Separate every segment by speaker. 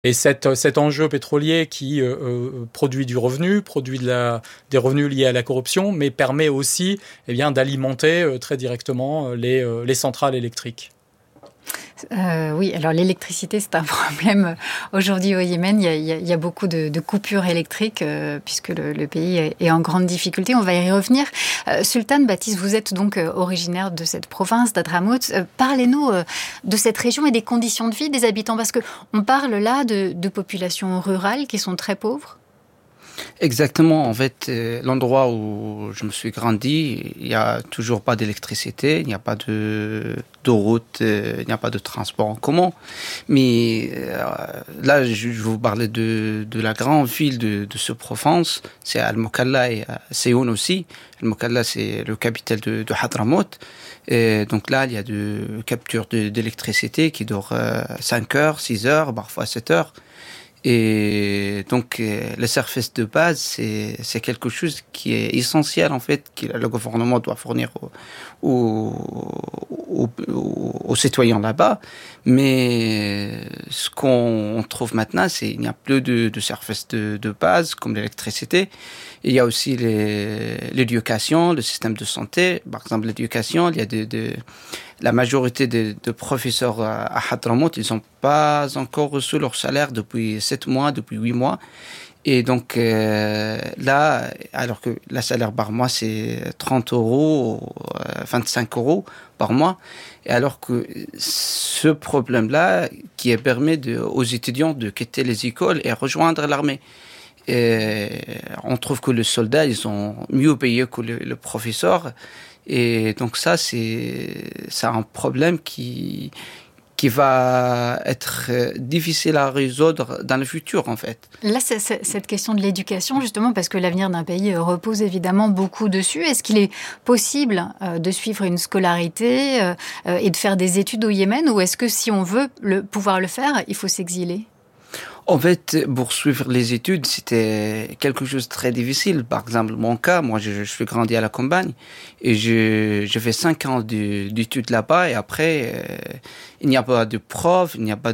Speaker 1: Et cet enjeu pétrolier qui produit du revenu, des revenus liés à la corruption, mais permet aussi d'alimenter très directement les centrales électriques.
Speaker 2: Oui, alors l'électricité, c'est un problème aujourd'hui au Yémen. Il y a beaucoup de coupures électriques puisque le pays est en grande difficulté. On va y revenir. Sultan Baptiste, vous êtes donc originaire de cette province d'Hadramaut. Parlez-nous de cette région et des conditions de vie des habitants, parce qu'on parle là de populations rurales qui sont très pauvres.
Speaker 3: Exactement. En fait, l'endroit où je me suis grandi, il n'y a toujours pas d'électricité, il n'y a pas de route, il n'y a pas de transport en commun. Mais là, je vais vous parler de la grande ville de ce province. C'est Al-Mukalla et Séoun aussi. Al-Mukalla, c'est le capital de Hadramaut. Et donc là, il y a de capture d'électricité qui dure 5 heures, 6 heures, parfois 7 heures. Et donc, le service de base, c'est quelque chose qui est essentiel, en fait, que le gouvernement doit fournir aux citoyens là-bas. Mais ce qu'on trouve maintenant, c'est qu'il n'y a plus de services de base, comme l'électricité. Il y a aussi l'éducation, le système de santé. Par exemple, l'éducation, il y a la majorité de professeurs à Hadramaut, ils n'ont pas encore reçu leur salaire depuis 7 mois, depuis 8 mois. Et donc là, alors que le salaire par mois, c'est 30 euros, 25 euros par mois. Et alors que ce problème-là, qui permet aux étudiants de quitter les écoles et rejoindre l'armée. Et on trouve que les soldats, ils sont mieux payés que le professeur. Et donc ça, c'est un problème qui va être difficile à résoudre dans le futur, en fait.
Speaker 2: Là, c'est cette question de l'éducation, justement, parce que l'avenir d'un pays repose évidemment beaucoup dessus. Est-ce qu'il est possible de suivre une scolarité et de faire des études au Yémen, ou est-ce que si on veut pouvoir le faire, il faut s'exiler ?
Speaker 3: En fait, pour suivre les études, c'était quelque chose de très difficile. Par exemple, mon cas, moi, je suis grandi à la campagne et j'ai fait 5 ans d'études là-bas et après, il n'y a pas de prof, il n'y a pas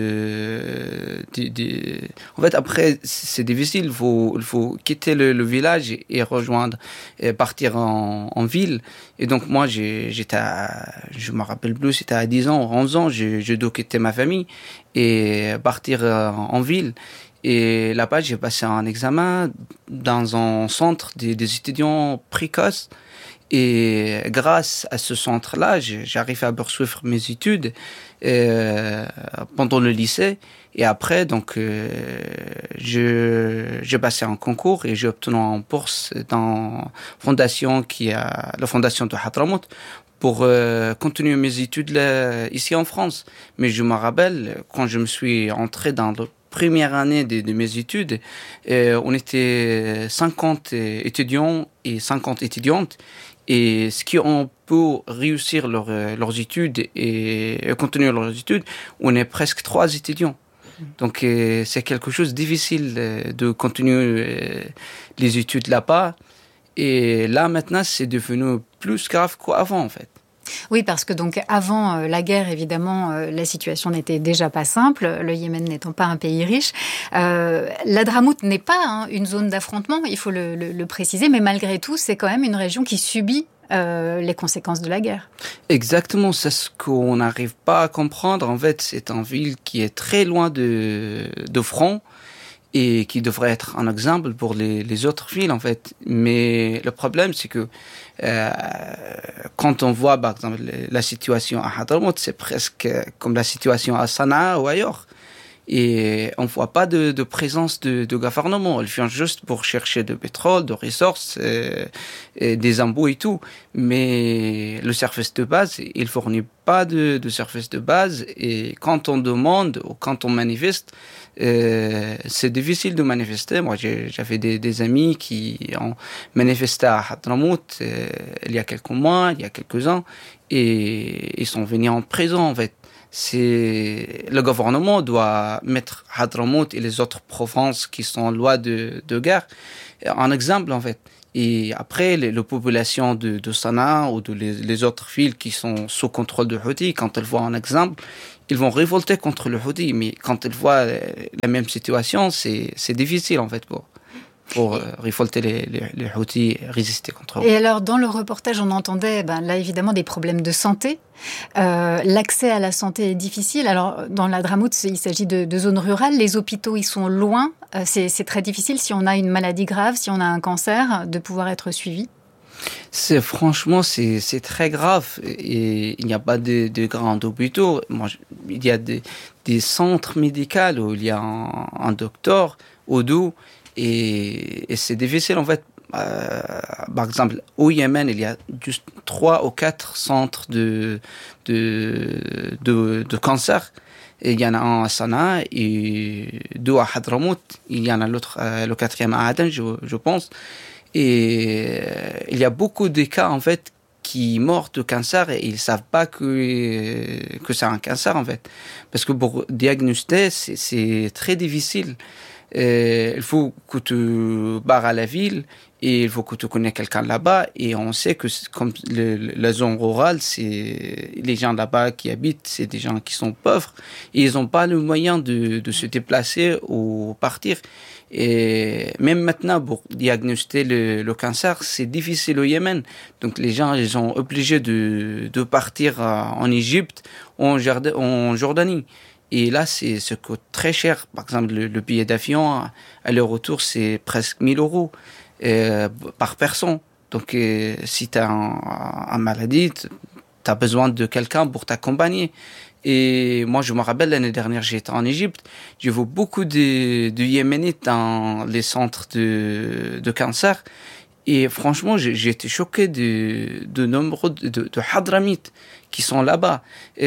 Speaker 3: En fait, après, c'est difficile. Il faut quitter le village et rejoindre, et partir en ville. Et donc, moi, je me rappelle plus, c'était à 10 ans, 11 ans, je dois quitter ma famille et partir en ville. Et là-bas, j'ai passé un examen dans un centre des étudiants précoces. Et grâce à ce centre-là, j'arrive à poursuivre mes études pendant le lycée. Et après, donc, j'ai passé un concours et j'ai obtenu une bourse dans la fondation de Hadramaut pour continuer mes études là, ici en France. Mais je me rappelle, quand je me suis entré dans la première année de mes études, on était 50 étudiants et 50 étudiantes. Et ce qui ont pu réussir leurs études et continuer leurs études, on est presque 3 étudiants. Donc c'est quelque chose de difficile de continuer les études là-bas. Et là maintenant, c'est devenu plus grave qu'avant en fait.
Speaker 2: Oui, parce que donc avant la guerre, évidemment, la situation n'était déjà pas simple, le Yémen n'étant pas un pays riche. L'Hadramout n'est pas une zone d'affrontement, il faut le préciser, mais malgré tout, c'est quand même une région qui subit les conséquences de la guerre.
Speaker 3: Exactement, c'est ce qu'on n'arrive pas à comprendre. En fait, c'est une ville qui est très loin de front et qui devrait être un exemple pour les autres villes, en fait. Mais le problème, c'est que quand on voit, par exemple, la situation à Hadramaut, c'est presque comme la situation à Sanaa ou ailleurs. Et on ne voit pas de présence de gouvernement. Ils viennent juste pour chercher du pétrole, des ressources, et des embouts et tout. Mais le service de base, il ne fournit pas de service de base. Et quand on demande ou quand on manifeste, c'est difficile de manifester. Moi, j'avais des amis qui ont manifesté à Hadramaut il y a quelques mois, il y a quelques ans, et ils sont venus en prison, en fait. Le gouvernement doit mettre Hadramaut et les autres provinces qui sont en loi de guerre en exemple, en fait. Et après, les populations de Sanaa ou les autres villes qui sont sous contrôle de Houthi, quand elles voient un exemple, ils vont révolter contre le Houthi. Mais quand ils voient la même situation, c'est difficile en fait pour révolter les Houthis et résister contre eux.
Speaker 2: Et alors, dans le reportage, on entendait là évidemment des problèmes de santé. L'accès à la santé est difficile. Alors, dans l'Hadramout, il s'agit de zones rurales. Les hôpitaux, ils sont loin. C'est très difficile, si on a une maladie grave, si on a un cancer, de pouvoir être suivi.
Speaker 3: Franchement, c'est très grave. Et il n'y a pas de grands hôpitaux. Il y a des centres médicaux où il y a un docteur, Oudou, et c'est difficile en fait. Par exemple, au Yémen, il y a juste 3 ou 4 centres de cancer. Et il y en a un à Sanaa et 2 à Hadramout. Il y en a l'autre, le 4e à Aden, je pense. Et il y a beaucoup de cas en fait qui meurent de cancer et ils savent pas que c'est un cancer en fait. Parce que pour diagnostiquer, c'est très difficile. Il faut que tu barres à la ville et il faut que tu connais quelqu'un là-bas. Et on sait que comme la zone rurale, c'est les gens là-bas qui habitent, c'est des gens qui sont pauvres et ils n'ont pas le moyen de se déplacer ou partir. Et même maintenant, pour diagnostiquer le cancer, c'est difficile au Yémen. Donc les gens, ils sont obligés de partir en Égypte ou en Jordanie. Et là, ça coûte très cher. Par exemple, le billet d'avion, à leur retour, c'est presque 1 000 euros par personne. Donc, si tu as une maladie, tu as besoin de quelqu'un pour t'accompagner. Et moi, je me rappelle, l'année dernière, j'étais en Égypte. J'ai vu beaucoup de Yéménites dans les centres de cancer. Et franchement, j'ai été choqué de nombre de Hadramites qui sont là-bas.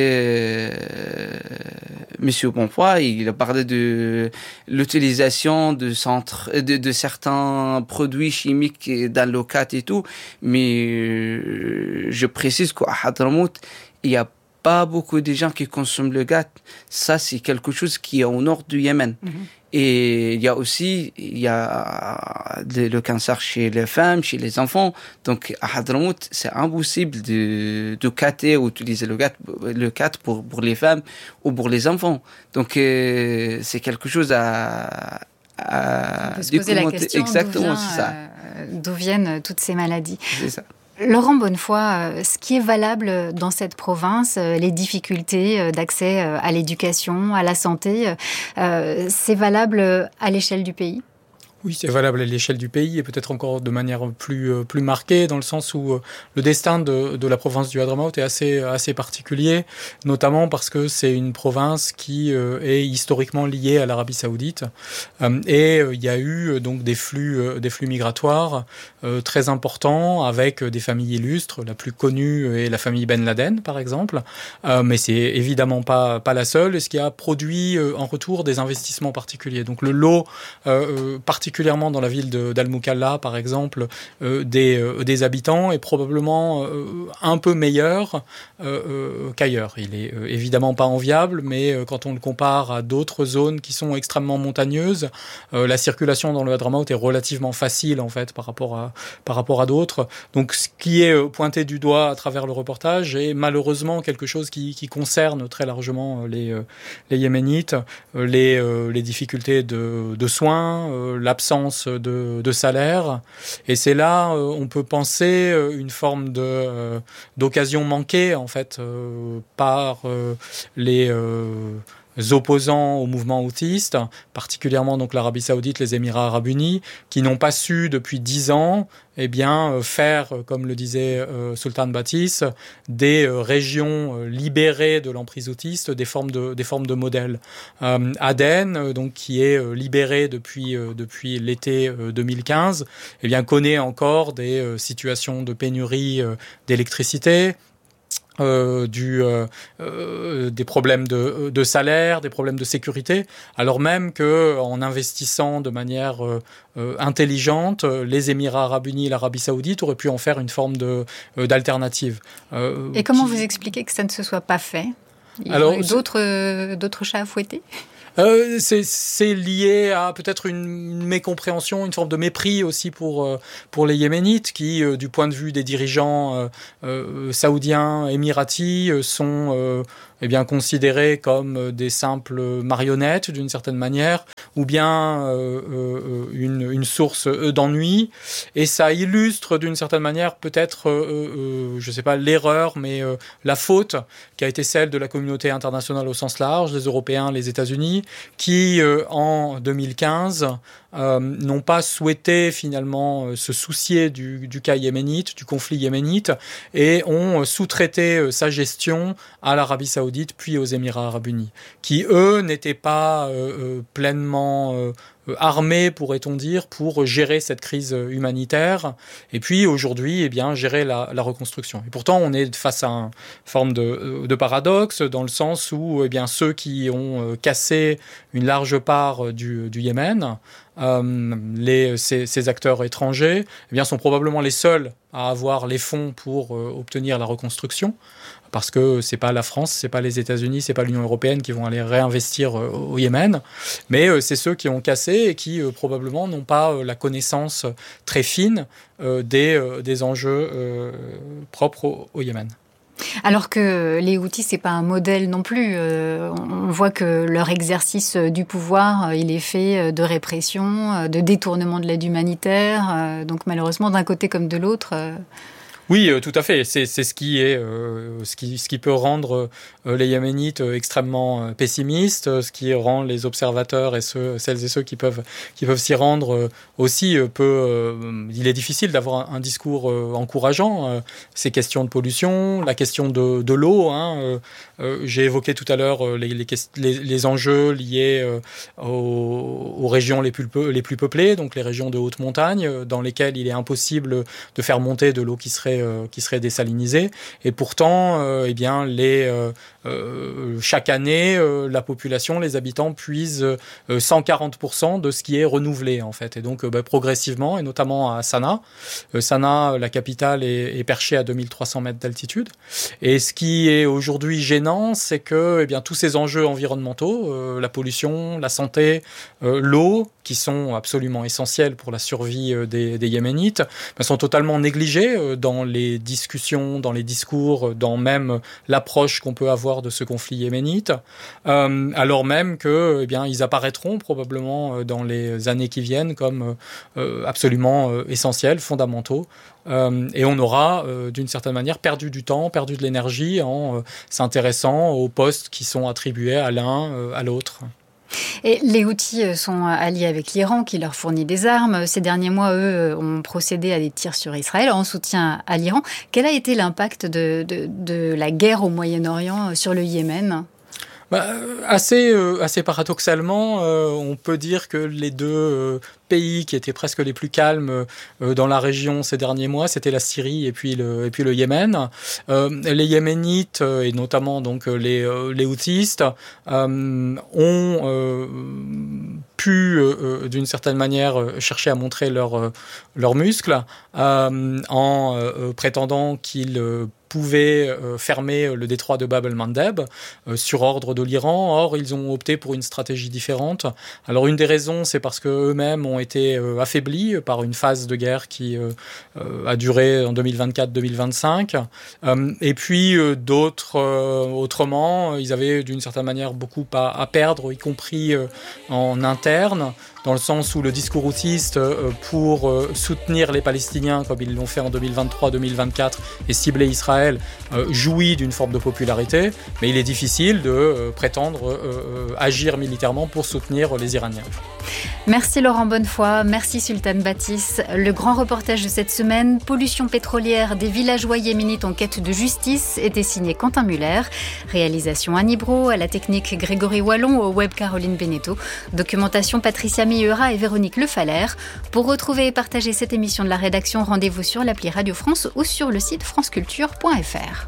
Speaker 3: Monsieur Bonfoy, il a parlé de l'utilisation de certains produits chimiques dans le CAT et tout. Mais je précise qu'à Hadramout, il y a pas beaucoup de gens qui consomment le gâte. Ça, c'est quelque chose qui est au nord du Yémen. Mm-hmm. Et il y a le cancer chez les femmes, chez les enfants. Donc, à Hadramout, c'est impossible de gâter ou utiliser le gâte pour les femmes ou pour les enfants. Donc, c'est quelque chose à
Speaker 2: on peut se poser la question.
Speaker 3: Exactement, c'est ça.
Speaker 2: D'où viennent toutes ces maladies.
Speaker 3: C'est ça.
Speaker 2: Laurent Bonnefoy, ce qui est valable dans cette province, les difficultés d'accès à l'éducation, à la santé, c'est valable à l'échelle du pays ?
Speaker 1: Oui, c'est valable à l'échelle du pays et peut-être encore de manière plus marquée, dans le sens où le destin de la province du Hadramaut est assez particulier, notamment parce que c'est une province qui est historiquement liée à l'Arabie Saoudite et il y a eu donc des flux migratoires très importants avec des familles illustres. La plus connue est la famille Ben Laden, par exemple, mais c'est évidemment pas la seule, et ce qui a produit en retour des investissements particuliers. Donc le lot particulièrement dans la ville d'Al-Mukalla, par exemple, des habitants est probablement un peu meilleur qu'ailleurs. Il est évidemment pas enviable, mais quand on le compare à d'autres zones qui sont extrêmement montagneuses, la circulation dans le Hadramaut est relativement facile en fait par rapport à d'autres. Donc ce qui est pointé du doigt à travers le reportage est malheureusement quelque chose qui concerne très largement les Yéménites, les difficultés de soins, l'absence de salaire, et c'est là on peut penser une forme d'occasion manquée en fait par les opposants au mouvement houtiste, particulièrement donc l'Arabie Saoudite, les Émirats Arabes Unis, qui n'ont pas su depuis 10 ans faire, comme le disait Sultan Batis, des régions libérées de l'emprise houtiste, des formes de modèles. Aden, donc qui est libérée depuis l'été 2015, connaît encore des situations de pénurie d'électricité, des problèmes de salaire, des problèmes de sécurité, alors même que en investissant de manière intelligente, les Émirats Arabes Unis et l'Arabie Saoudite auraient pu en faire une forme d'alternative.
Speaker 2: Et comment vous expliquez que ça ne se soit pas fait ? Il y a eu d'autres chats à fouetter ?
Speaker 1: C'est lié à peut-être une mécompréhension, une forme de mépris aussi pour les Yéménites qui, du point de vue des dirigeants saoudiens, émiratis, sont considérés comme des simples marionnettes d'une certaine manière, ou bien une source d'ennui. Et ça illustre d'une certaine manière peut-être, je sais pas, l'erreur, mais la faute qui a été celle de la communauté internationale au sens large, les Européens, les États-Unis, qui en 2015 n'ont pas souhaité finalement se soucier du cas yéménite, du conflit yéménite, et ont sous-traité sa gestion à l'Arabie Saoudite puis aux Émirats Arabes Unis, qui eux n'étaient pas pleinement armés, pourrait-on dire, pour gérer cette crise humanitaire, et puis aujourd'hui, gérer la reconstruction. Et pourtant, on est face à une forme de paradoxe, dans le sens où ceux qui ont cassé une large part du Yémen, ces acteurs étrangers, sont probablement les seuls à avoir les fonds pour obtenir la reconstruction, parce que c'est pas la France, c'est pas les États-Unis, c'est pas l'Union européenne qui vont aller réinvestir au Yémen, mais c'est ceux qui ont cassé et qui probablement n'ont pas la connaissance très fine des enjeux propres au Yémen.
Speaker 2: Alors que les Houthis, c'est pas un modèle non plus. On voit que leur exercice du pouvoir, il est fait de répression, de détournement de l'aide humanitaire. Donc malheureusement, d'un côté comme de l'autre.
Speaker 1: Oui, tout à fait. C'est ce qui peut rendre les Yéménites extrêmement pessimistes, ce qui rend les observateurs et celles et ceux qui peuvent s'y rendre aussi il est difficile d'avoir un discours encourageant. Ces questions de pollution, la question de l'eau. J'ai évoqué tout à l'heure les enjeux liés aux régions les plus peuplées, donc les régions de haute montagne, dans lesquelles il est impossible de faire monter de l'eau qui serait désalinisée. Et pourtant, chaque année, la population, les habitants puisent 140% de ce qui est renouvelé, en fait. Et donc, progressivement, et notamment à Sanaa. Sanaa, la capitale, est perchée à 2300 mètres d'altitude. Et ce qui est aujourd'hui gênant, c'est que tous ces enjeux environnementaux, la pollution, la santé, l'eau, qui sont absolument essentiels pour la survie des Yéménites, sont totalement négligés dans les discussions, dans les discours, dans même l'approche qu'on peut avoir de ce conflit yéménite, alors même que ils apparaîtront probablement dans les années qui viennent comme absolument essentiels, fondamentaux. Et on aura, d'une certaine manière, perdu du temps, perdu de l'énergie en s'intéressant aux postes qui sont attribués à l'un, à l'autre.
Speaker 2: Et les Houthis sont alliés avec l'Iran qui leur fournit des armes. Ces derniers mois, eux, ont procédé à des tirs sur Israël en soutien à l'Iran. Quel a été l'impact de la guerre au Moyen-Orient sur le Yémen ?
Speaker 1: Assez paradoxalement, on peut dire que les deux pays qui étaient presque les plus calmes dans la région ces derniers mois, c'était la Syrie et puis le Yémen. Les Yéménites et notamment donc les Houthis ont pu d'une certaine manière chercher à montrer leurs muscles en prétendant qu'ils pouvaient fermer le détroit de Bab el-Mandeb sur ordre de l'Iran. Or, ils ont opté pour une stratégie différente. Alors, une des raisons, c'est parce qu'eux-mêmes ont été affaiblis par une phase de guerre qui a duré en 2024-2025. Et puis, d'autres, autrement, ils avaient d'une certaine manière beaucoup à perdre, y compris en interne, dans le sens où le discours houtiste pour soutenir les Palestiniens, comme ils l'ont fait en 2023-2024, et cibler Israël, jouit d'une forme de popularité, mais il est difficile de prétendre agir militairement pour soutenir les Iraniens.
Speaker 2: Merci Laurent Bonnefoy, merci Sultan Bâtisse. Le grand reportage de cette semaine, pollution pétrolière des villageois yéménites en quête de justice, était signé Quentin Muller. Réalisation Annie Brault, à la technique Grégory Wallon, au web Caroline Beneteau. Documentation Patricia Miura et Véronique Lefaller. Pour retrouver et partager cette émission de la rédaction, rendez-vous sur l'appli Radio France ou sur le site franceculture.fr.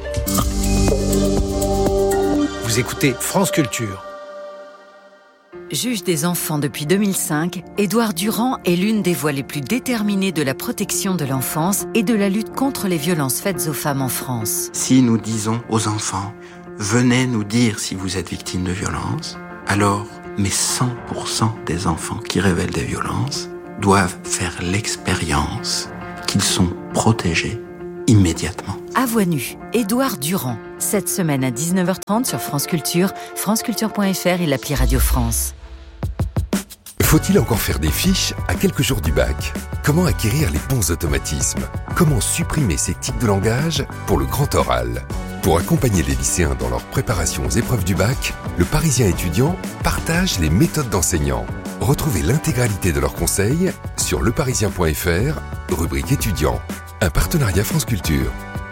Speaker 4: Vous écoutez France Culture. juge des enfants depuis 2005, Édouard Durand est l'une des voix les plus déterminées de la protection de l'enfance et de la lutte contre les violences faites aux femmes en France.
Speaker 5: Si nous disons aux enfants « Venez nous dire si vous êtes victime de violences », alors, mais 100% des enfants qui révèlent des violences doivent faire l'expérience qu'ils sont protégés immédiatement.
Speaker 4: À voix nue, Édouard Durand. Cette semaine à 19h30 sur France Culture, franceculture.fr et l'appli Radio France.
Speaker 6: Faut-il encore faire des fiches à quelques jours du bac ? Comment acquérir les bons automatismes ? Comment supprimer ces tics de langage pour le grand oral ? Pour accompagner les lycéens dans leur préparation aux épreuves du bac, le Parisien étudiant partage les méthodes d'enseignants. Retrouvez l'intégralité de leurs conseils sur leparisien.fr, rubrique étudiants. Un partenariat France Culture.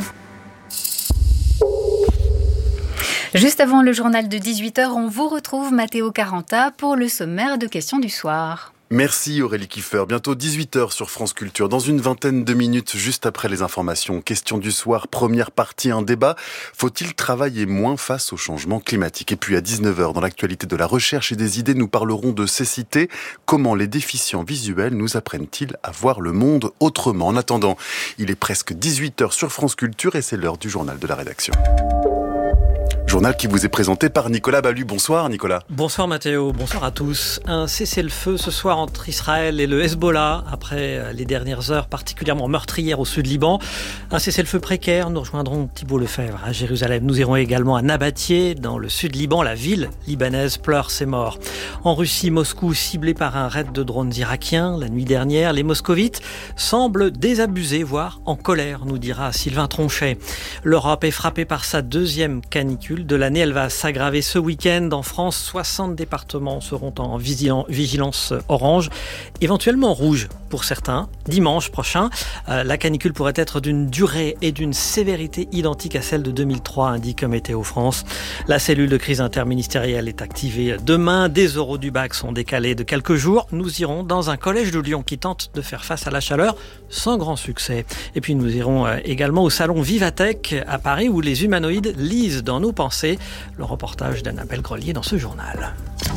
Speaker 2: Juste avant le journal de 18h, on vous retrouve Matteo Caranta pour le sommaire de questions du soir.
Speaker 7: Merci Aurélie Kiefer. Bientôt 18h sur France Culture. Dans une vingtaine de minutes, juste après les informations. Question du soir, première partie, un débat. Faut-il travailler moins face au changement climatique ? Et puis à 19h, dans l'actualité de la recherche et des idées, nous parlerons de cécité. Comment les déficients visuels nous apprennent-ils à voir le monde autrement ? En attendant, il est presque 18h sur France Culture et c'est l'heure du journal de la rédaction. Journal qui vous est présenté par Nicolas Ballu. Bonsoir Nicolas.
Speaker 8: Bonsoir Mathéo, bonsoir à tous. Un cessez-le-feu ce soir entre Israël et le Hezbollah après les dernières heures particulièrement meurtrières au sud Liban. Un cessez-le-feu précaire, nous rejoindrons Thibault Lefebvre à Jérusalem. Nous irons également à Nabatieh dans le sud Liban. La ville libanaise pleure ses morts. En Russie, Moscou ciblé par un raid de drones irakiens la nuit dernière. Les moscovites semblent désabusés, voire en colère, nous dira Sylvain Tronchet. L'Europe est frappée par sa deuxième canicule de l'année. Elle va s'aggraver ce week-end. En France, 60 départements seront en vigilance orange, éventuellement rouge pour certains. Dimanche prochain, la canicule pourrait être d'une durée et d'une sévérité identiques à celle de 2003, indique Météo France. La cellule de crise interministérielle est activée demain. Des oraux du bac sont décalés de quelques jours. Nous irons dans un collège de Lyon qui tente de faire face à la chaleur sans grand succès. Et puis nous irons également au salon Vivatech à Paris où les humanoïdes lisent dans nos pensées. Le reportage d'Annabelle Grelier dans ce journal.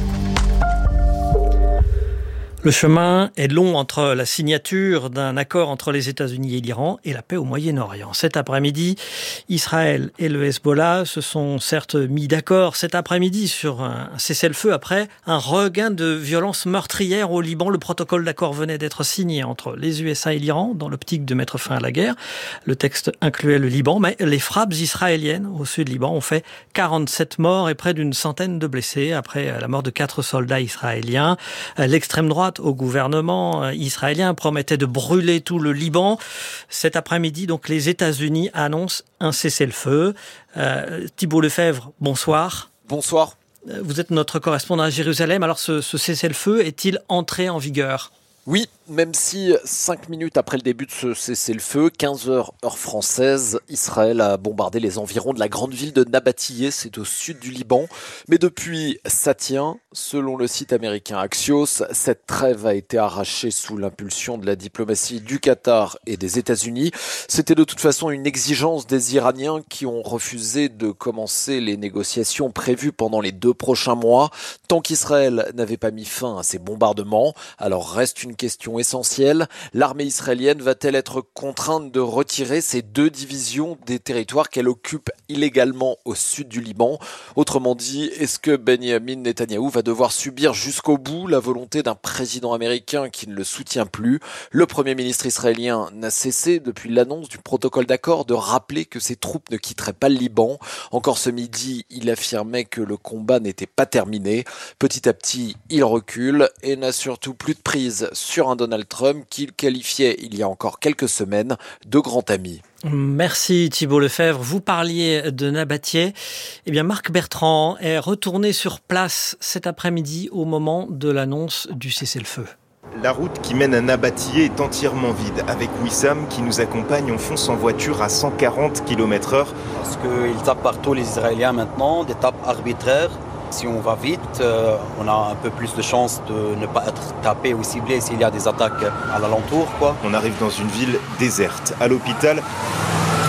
Speaker 8: Le chemin est long entre la signature d'un accord entre les États-Unis et l'Iran et la paix au Moyen-Orient. Cet après-midi, Israël et le Hezbollah se sont certes mis d'accord cet après-midi sur un cessez-le-feu après un regain de violence meurtrière au Liban. Le protocole d'accord venait d'être signé entre les USA et l'Iran dans l'optique de mettre fin à la guerre. Le texte incluait le Liban, mais les frappes israéliennes au sud Liban ont fait 47 morts et près d'une centaine de blessés après la mort de 4 soldats israéliens. L'extrême droite au gouvernement israélien promettait de brûler tout le Liban. Cet après-midi, donc, les États-Unis annoncent un cessez-le-feu. Thibault Lefebvre, bonsoir.
Speaker 9: Bonsoir.
Speaker 8: Vous êtes notre correspondant à Jérusalem. Alors, ce cessez-le-feu est-il entré en vigueur ?
Speaker 9: Oui, même si 5 minutes après le début de ce cessez-le-feu, 15h heure française, Israël a bombardé les environs de la grande ville de Nabatieh, c'est au sud du Liban. Mais depuis, ça tient. Selon le site américain Axios, cette trêve a été arrachée sous l'impulsion de la diplomatie du Qatar et des États-Unis. C'était de toute façon une exigence des Iraniens qui ont refusé de commencer les négociations prévues pendant les 2 prochains mois, tant qu'Israël n'avait pas mis fin à ces bombardements. Alors reste une question essentielle. L'armée israélienne va-t-elle être contrainte de retirer ses 2 divisions des territoires qu'elle occupe illégalement au sud du Liban ? Autrement dit, est-ce que Benyamin Netanyahou va devoir subir jusqu'au bout la volonté d'un président américain qui ne le soutient plus ? Le Premier ministre israélien n'a cessé, depuis l'annonce du protocole d'accord, de rappeler que ses troupes ne quitteraient pas le Liban. Encore ce midi, il affirmait que le combat n'était pas terminé. Petit à petit, il recule et n'a surtout plus de prise sur un Donald Trump qu'il qualifiait il y a encore quelques semaines de grand ami.
Speaker 8: Merci Thibault Lefebvre. Vous parliez de Nabatieh. Eh bien, Marc Bertrand est retourné sur place cet après-midi au moment de l'annonce du cessez-le-feu.
Speaker 10: La route qui mène à Nabatieh est entièrement vide. Avec Wissam qui nous accompagne, on fonce en voiture à 140 km/h.
Speaker 11: Parce qu'ils tapent partout les Israéliens maintenant, des tapes arbitraires. Si on va vite, on a un peu plus de chances de ne pas être tapé ou ciblé s'il y a des attaques à l'alentour, quoi.
Speaker 10: On arrive dans une ville déserte. À l'hôpital,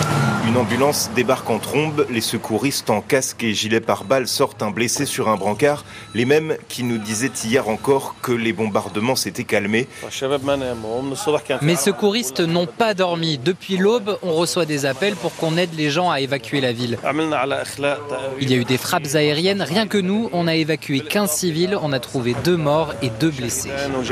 Speaker 10: Une ambulance débarque en trombe, les secouristes en casque et gilet pare-balles sortent un blessé sur un brancard, les mêmes qui nous disaient hier encore que les bombardements s'étaient calmés.
Speaker 12: Mes secouristes n'ont pas dormi. Depuis l'aube, on reçoit des appels pour qu'on aide les gens à évacuer la ville. Il y a eu des frappes aériennes. Rien que nous, on a évacué 15 civils, on a trouvé 2 morts et 2 blessés.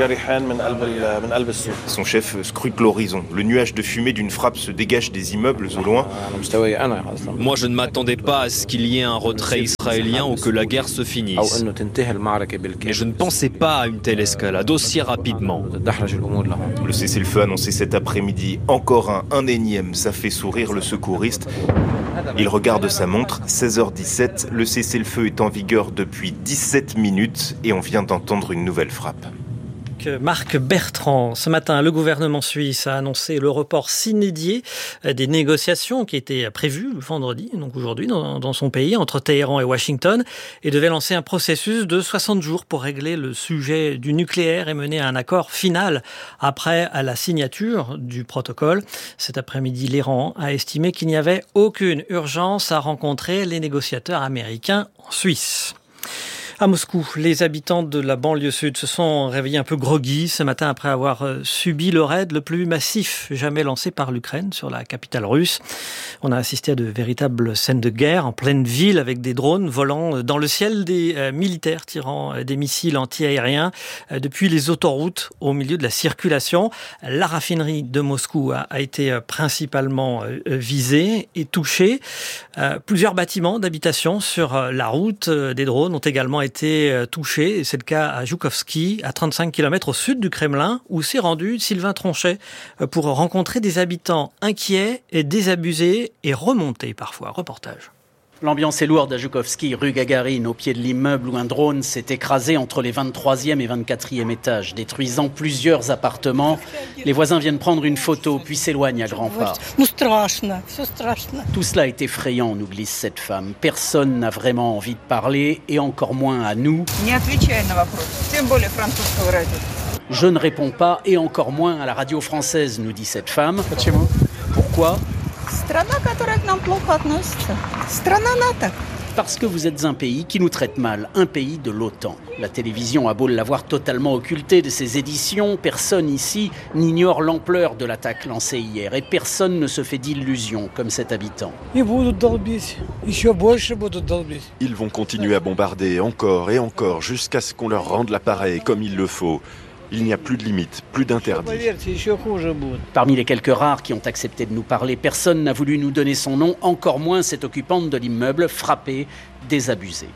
Speaker 10: Son chef scrute l'horizon. Le nuage de fumée d'une frappe se dégage des immeubles au loin.
Speaker 13: Moi, je ne m'attendais pas à ce qu'il y ait un retrait israélien ou que la guerre se finisse. Et je ne pensais pas à une telle escalade aussi rapidement.
Speaker 10: Le cessez-le-feu annoncé cet après-midi, encore un énième, ça fait sourire le secouriste. Il regarde sa montre, 16h17, le cessez-le-feu est en vigueur depuis 17 minutes et on vient d'entendre une nouvelle frappe.
Speaker 8: Marc Bertrand. Ce matin, le gouvernement suisse a annoncé le report sine die des négociations qui étaient prévues le vendredi, donc aujourd'hui, dans son pays, entre Téhéran et Washington, et devait lancer un processus de 60 jours pour régler le sujet du nucléaire et mener à un accord final après à la signature du protocole. Cet après-midi, l'Iran a estimé qu'il n'y avait aucune urgence à rencontrer les négociateurs américains en Suisse. À Moscou, les habitants de la banlieue sud se sont réveillés un peu groggy ce matin après avoir subi le raid le plus massif jamais lancé par l'Ukraine sur la capitale russe. On a assisté à de véritables scènes de guerre en pleine ville avec des drones volant dans le ciel, des militaires tirant des missiles anti-aériens depuis les autoroutes au milieu de la circulation. La raffinerie de Moscou a été principalement visée et touchée. Plusieurs bâtiments d'habitation sur la route des drones ont également été touchés. C'est le cas à Joukovski, à 35 km au sud du Kremlin, où s'est rendu Sylvain Tronchet pour rencontrer des habitants inquiets et désabusés et remontés parfois. Reportage.
Speaker 14: L'ambiance est lourde à Joukovski, rue Gagarine, au pied de l'immeuble où un drone s'est écrasé entre les 23e et 24e étages, détruisant plusieurs appartements. Les voisins viennent prendre une photo, puis s'éloignent à grands pas. Tout cela est effrayant, nous glisse cette femme. Personne n'a vraiment envie de parler, et encore moins à nous. Je ne réponds pas, et encore moins à la radio française, nous dit cette femme. Pourquoi ? Parce que vous êtes un pays qui nous traite mal, un pays de l'OTAN. La télévision a beau l'avoir totalement occulté de ses éditions, personne ici n'ignore l'ampleur de l'attaque lancée hier et personne ne se fait d'illusions comme cet habitant.
Speaker 15: Ils vont continuer à bombarder encore et encore jusqu'à ce qu'on leur rende l'appareil comme il le faut. Il n'y a plus de limites, plus d'interdits.
Speaker 14: Parmi les quelques rares qui ont accepté de nous parler, personne n'a voulu nous donner son nom, encore moins cette occupante de l'immeuble, frappée, désabusée.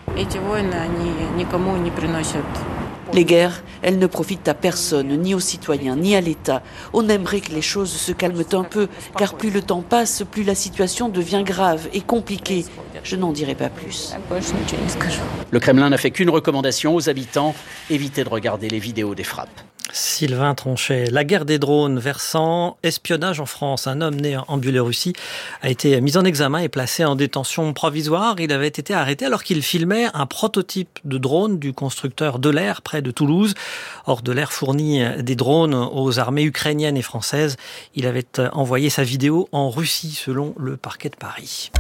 Speaker 16: Les guerres, elles ne profitent à personne, ni aux citoyens, ni à l'État. On aimerait que les choses se calment un peu, car plus le temps passe, plus la situation devient grave et compliquée. Je n'en dirai pas plus.
Speaker 14: Le Kremlin n'a fait qu'une recommandation aux habitants, éviter de regarder les vidéos des frappes.
Speaker 8: Sylvain Tronchet. La guerre des drones versant espionnage en France. Un homme né en Biélorussie a été mis en examen et placé en détention provisoire. Il avait été arrêté alors qu'il filmait un prototype de drone du constructeur Delair près de Toulouse. Or, Delair fournit des drones aux armées ukrainiennes et françaises. Il avait envoyé sa vidéo en Russie selon le parquet de Paris.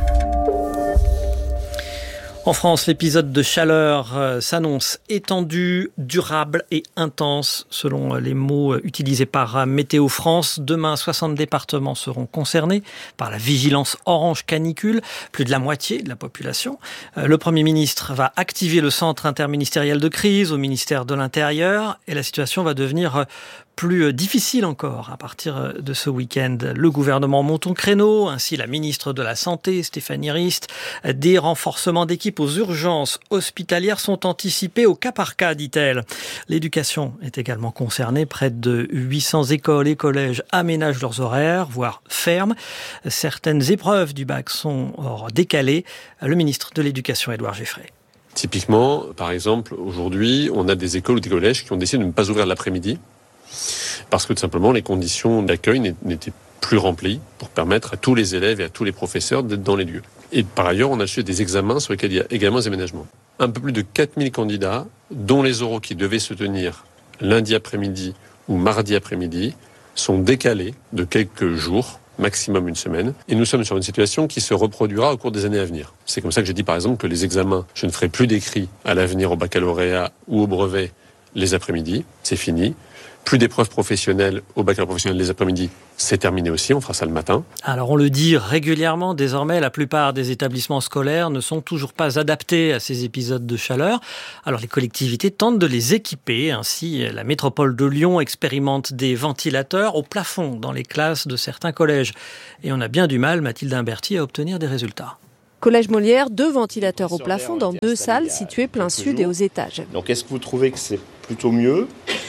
Speaker 8: En France, l'épisode de chaleur s'annonce étendu, durable et intense, selon les mots utilisés par Météo France. Demain, 60 départements seront concernés par la vigilance orange canicule, plus de la moitié de la population. Le Premier ministre va activer le centre interministériel de crise au ministère de l'Intérieur et la situation va devenir plus difficile encore à partir de ce week-end. Le gouvernement monte au créneau, ainsi la ministre de la Santé, Stéphanie Rist. Des renforcements d'équipes aux urgences hospitalières sont anticipés au cas par cas, dit-elle. L'éducation est également concernée. Près de 800 écoles et collèges aménagent leurs horaires, voire ferment. Certaines épreuves du bac sont décalées. Le ministre de l'Éducation, Édouard Geffray.
Speaker 17: Typiquement, par exemple, aujourd'hui, on a des écoles ou des collèges qui ont décidé de ne pas ouvrir l'après-midi parce que tout simplement les conditions d'accueil n'étaient plus remplies pour permettre à tous les élèves et à tous les professeurs d'être dans les lieux. Et par ailleurs, on a fait des examens sur lesquels il y a également des aménagements. Un peu plus de 4000 candidats, dont les oraux qui devaient se tenir lundi après-midi ou mardi après-midi, sont décalés de quelques jours, maximum une semaine. Et nous sommes sur une situation qui se reproduira au cours des années à venir. C'est comme ça que j'ai dit par exemple que les examens, je ne ferai plus d'écrit à l'avenir au baccalauréat ou au brevet les après-midi, c'est fini. Plus d'épreuves professionnelles au baccalauréat professionnel les après-midi, c'est terminé aussi, on fera ça le matin.
Speaker 8: Alors on le dit régulièrement, désormais, la plupart des établissements scolaires ne sont toujours pas adaptés à ces épisodes de chaleur. Alors les collectivités tentent de les équiper. Ainsi, la métropole de Lyon expérimente des ventilateurs au plafond dans les classes de certains collèges. Et on a bien du mal, Mathilde Imberti, à obtenir des résultats.
Speaker 18: Collège Molière, 2 ventilateurs au plafond dans 2 salles situées plein sud et aux étages.
Speaker 19: Donc est-ce que vous trouvez que c'est plutôt mieux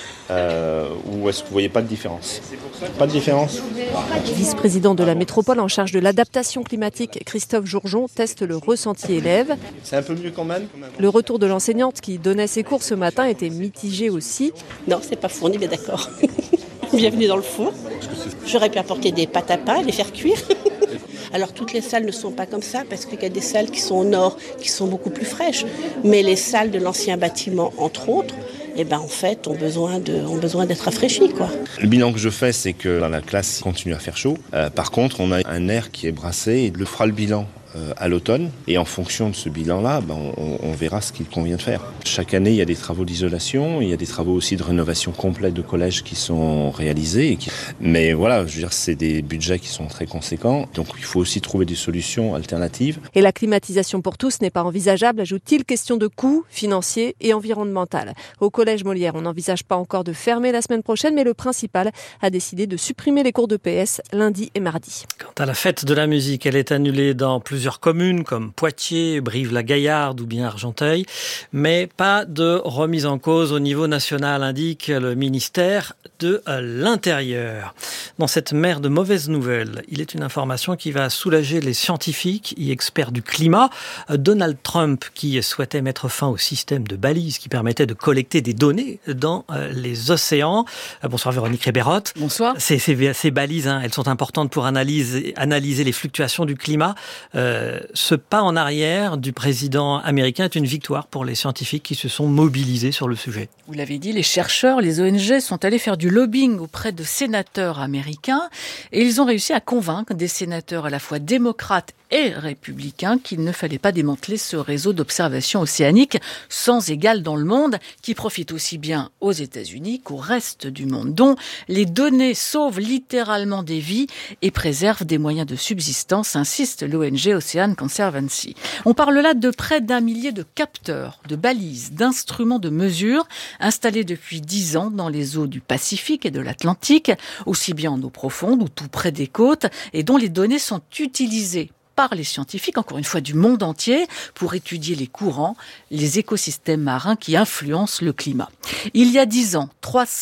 Speaker 19: ou est-ce que vous ne voyez pas de différence ? Pas de différence ?
Speaker 18: Vice-président de la métropole en charge de l'adaptation climatique, Christophe Jourjon, teste le ressenti élève.
Speaker 19: C'est un peu mieux quand même.
Speaker 18: Le retour de l'enseignante qui donnait ses cours ce matin était mitigé aussi.
Speaker 20: Non, c'est pas fourni, mais d'accord. Bienvenue dans le four. J'aurais pu apporter des pâtes à pain et les faire cuire. Alors toutes les salles ne sont pas comme ça parce qu'il y a des salles qui sont au nord, qui sont beaucoup plus fraîches. Mais les salles de l'ancien bâtiment, entre autres, en fait, ont besoin d'être rafraîchies, quoi.
Speaker 19: Le bilan que je fais, c'est que dans la classe, il continue à faire chaud. Par contre, on a un air qui est brassé et le fera le bilan à l'automne. Et en fonction de ce bilan-là, on verra ce qu'il convient de faire. Chaque année, il y a des travaux d'isolation, il y a des travaux aussi de rénovation complète de collèges qui sont réalisés. Mais voilà, je veux dire, c'est des budgets qui sont très conséquents. Donc il faut aussi trouver des solutions alternatives.
Speaker 18: Et la climatisation pour tous n'est pas envisageable, ajoute-t-il, question de coûts financiers et environnemental. Au Collège Molière, on n'envisage pas encore de fermer la semaine prochaine, mais le principal a décidé de supprimer les cours de PS lundi et mardi.
Speaker 8: Quant à la fête de la musique, elle est annulée dans plusieurs communes comme Poitiers, Brive-la-Gaillarde ou bien Argenteuil, mais pas de remise en cause au niveau national, indique le ministère de l'Intérieur. Dans cette mer de mauvaises nouvelles, il est une information qui va soulager les scientifiques et experts du climat. Donald Trump, qui souhaitait mettre fin au système de balises qui permettait de collecter des données dans les océans. Bonsoir Véronique Rébérotte.
Speaker 21: Bonsoir.
Speaker 8: Ces balises, elles sont importantes pour analyser les fluctuations du climat. Ce pas en arrière du président américain est une victoire pour les scientifiques qui se sont mobilisés sur le sujet.
Speaker 21: Vous l'avez dit, les chercheurs, les ONG sont allés faire du lobbying auprès de sénateurs américains et ils ont réussi à convaincre des sénateurs à la fois démocrates et républicains qu'il ne fallait pas démanteler ce réseau d'observation océanique sans égal dans le monde, qui profite aussi bien aux États-Unis qu'au reste du monde, dont les données sauvent littéralement des vies et préservent des moyens de subsistance, insiste l'ONG Ocean Conservancy. On parle là de près d'1 millier de capteurs, de balises, d'instruments de mesure installés depuis 10 ans dans les eaux du Pacifique et de l'Atlantique, aussi bien en eau profonde ou tout près des côtes, et dont les données sont utilisées par les scientifiques, encore une fois du monde entier, pour étudier les courants, les écosystèmes marins qui influencent le climat. Il y a 10 ans,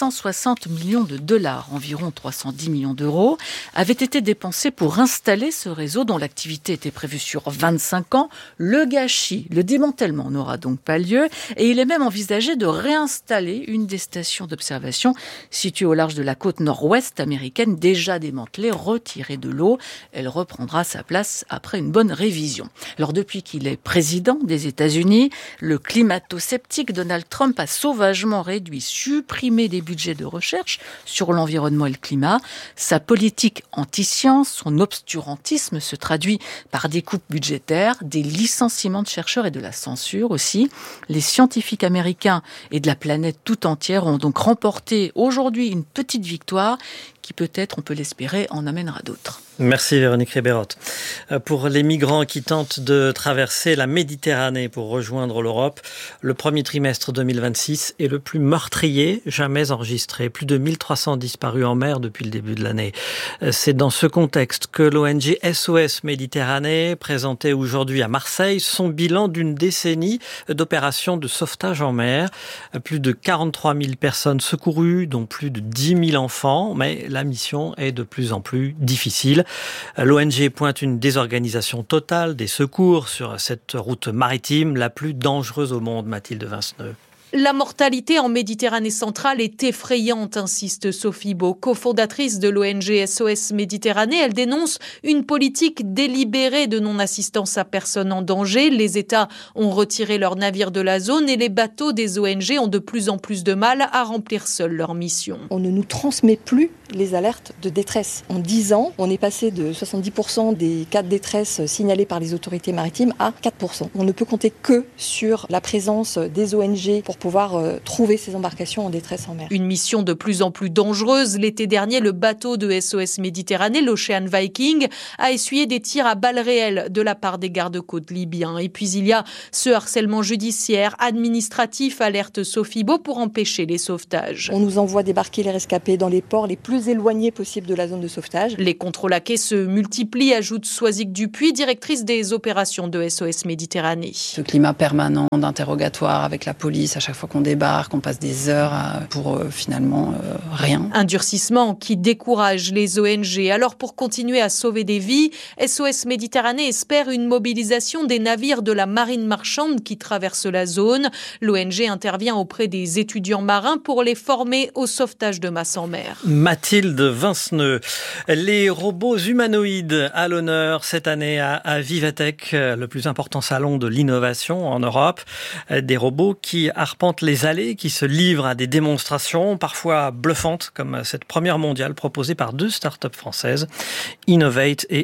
Speaker 21: 360 millions de dollars, environ 310 millions d'euros, avaient été dépensés pour installer ce réseau dont l'activité était prévue sur 25 ans. Le gâchis, le démantèlement n'aura donc pas lieu et il est même envisagé de réinstaller une des stations d'observation située au large de la côte nord-ouest américaine, déjà démantelée, retirée de l'eau. Elle reprendra sa place après une bonne révision. Alors depuis qu'il est président des États-Unis, le climato-sceptique Donald Trump a sauvagement réduit, supprimé des budgets de recherche sur l'environnement et le climat. Sa politique anti-science, son obscurantisme se traduit par des coupes budgétaires, des licenciements de chercheurs et de la censure aussi. Les scientifiques américains et de la planète tout entière ont donc remporté aujourd'hui une petite victoire qui peut-être, on peut l'espérer, en amènera d'autres.
Speaker 8: Merci Véronique Rébérotte. Pour les migrants qui tentent de traverser la Méditerranée pour rejoindre l'Europe, le premier trimestre 2026 est le plus meurtrier jamais enregistré. Plus de 1300 disparus en mer depuis le début de l'année. C'est dans ce contexte que l'ONG SOS Méditerranée présentait aujourd'hui à Marseille son bilan d'une décennie d'opérations de sauvetage en mer. Plus de 43 000 personnes secourues, dont plus de 10 000 enfants, mais la mission est de plus en plus difficile. L'ONG pointe une désorganisation totale des secours sur cette route maritime la plus dangereuse au monde, Mathilde Vinceneux.
Speaker 3: La mortalité en Méditerranée centrale est effrayante, insiste Sophie Beau, cofondatrice de l'ONG SOS Méditerranée. Elle dénonce une politique délibérée de non-assistance à personne en danger. Les États ont retiré leurs navires de la zone et les bateaux des ONG ont de plus en plus de mal à remplir seuls leur mission.
Speaker 22: On ne nous transmet plus les alertes de détresse. En 10 ans, on est passé de 70% des cas de détresse signalés par les autorités maritimes à 4%. On ne peut compter que sur la présence des ONG pour pouvoir trouver ces embarcations en détresse en mer.
Speaker 3: Une mission de plus en plus dangereuse. L'été dernier, le bateau de SOS Méditerranée, l'Ocean Viking, a essuyé des tirs à balles réelles de la part des gardes-côtes libyens. Et puis il y a ce harcèlement judiciaire, administratif, alerte Sophie Beau, pour empêcher les sauvetages.
Speaker 22: On nous envoie débarquer les rescapés dans les ports les plus éloignés possibles de la zone de sauvetage.
Speaker 3: Les contrôles à quai se multiplient, ajoute Soisic Dupuis, directrice des opérations de SOS Méditerranée.
Speaker 23: Ce climat permanent d'interrogatoire avec la police à chaque fois qu'on débarque, on passe des heures pour finalement rien.
Speaker 3: Un durcissement qui décourage les ONG. Alors pour continuer à sauver des vies, SOS Méditerranée espère une mobilisation des navires de la marine marchande qui traversent la zone. L'ONG intervient auprès des étudiants marins pour les former au sauvetage de masse en mer.
Speaker 8: Mathilde Vinceneux, les robots humanoïdes à l'honneur cette année à Vivatech, le plus important salon de l'innovation en Europe. Des robots qui arpentent les allées, qui se livrent à des démonstrations parfois bluffantes, comme cette première mondiale proposée par 2 startups françaises. Innovate et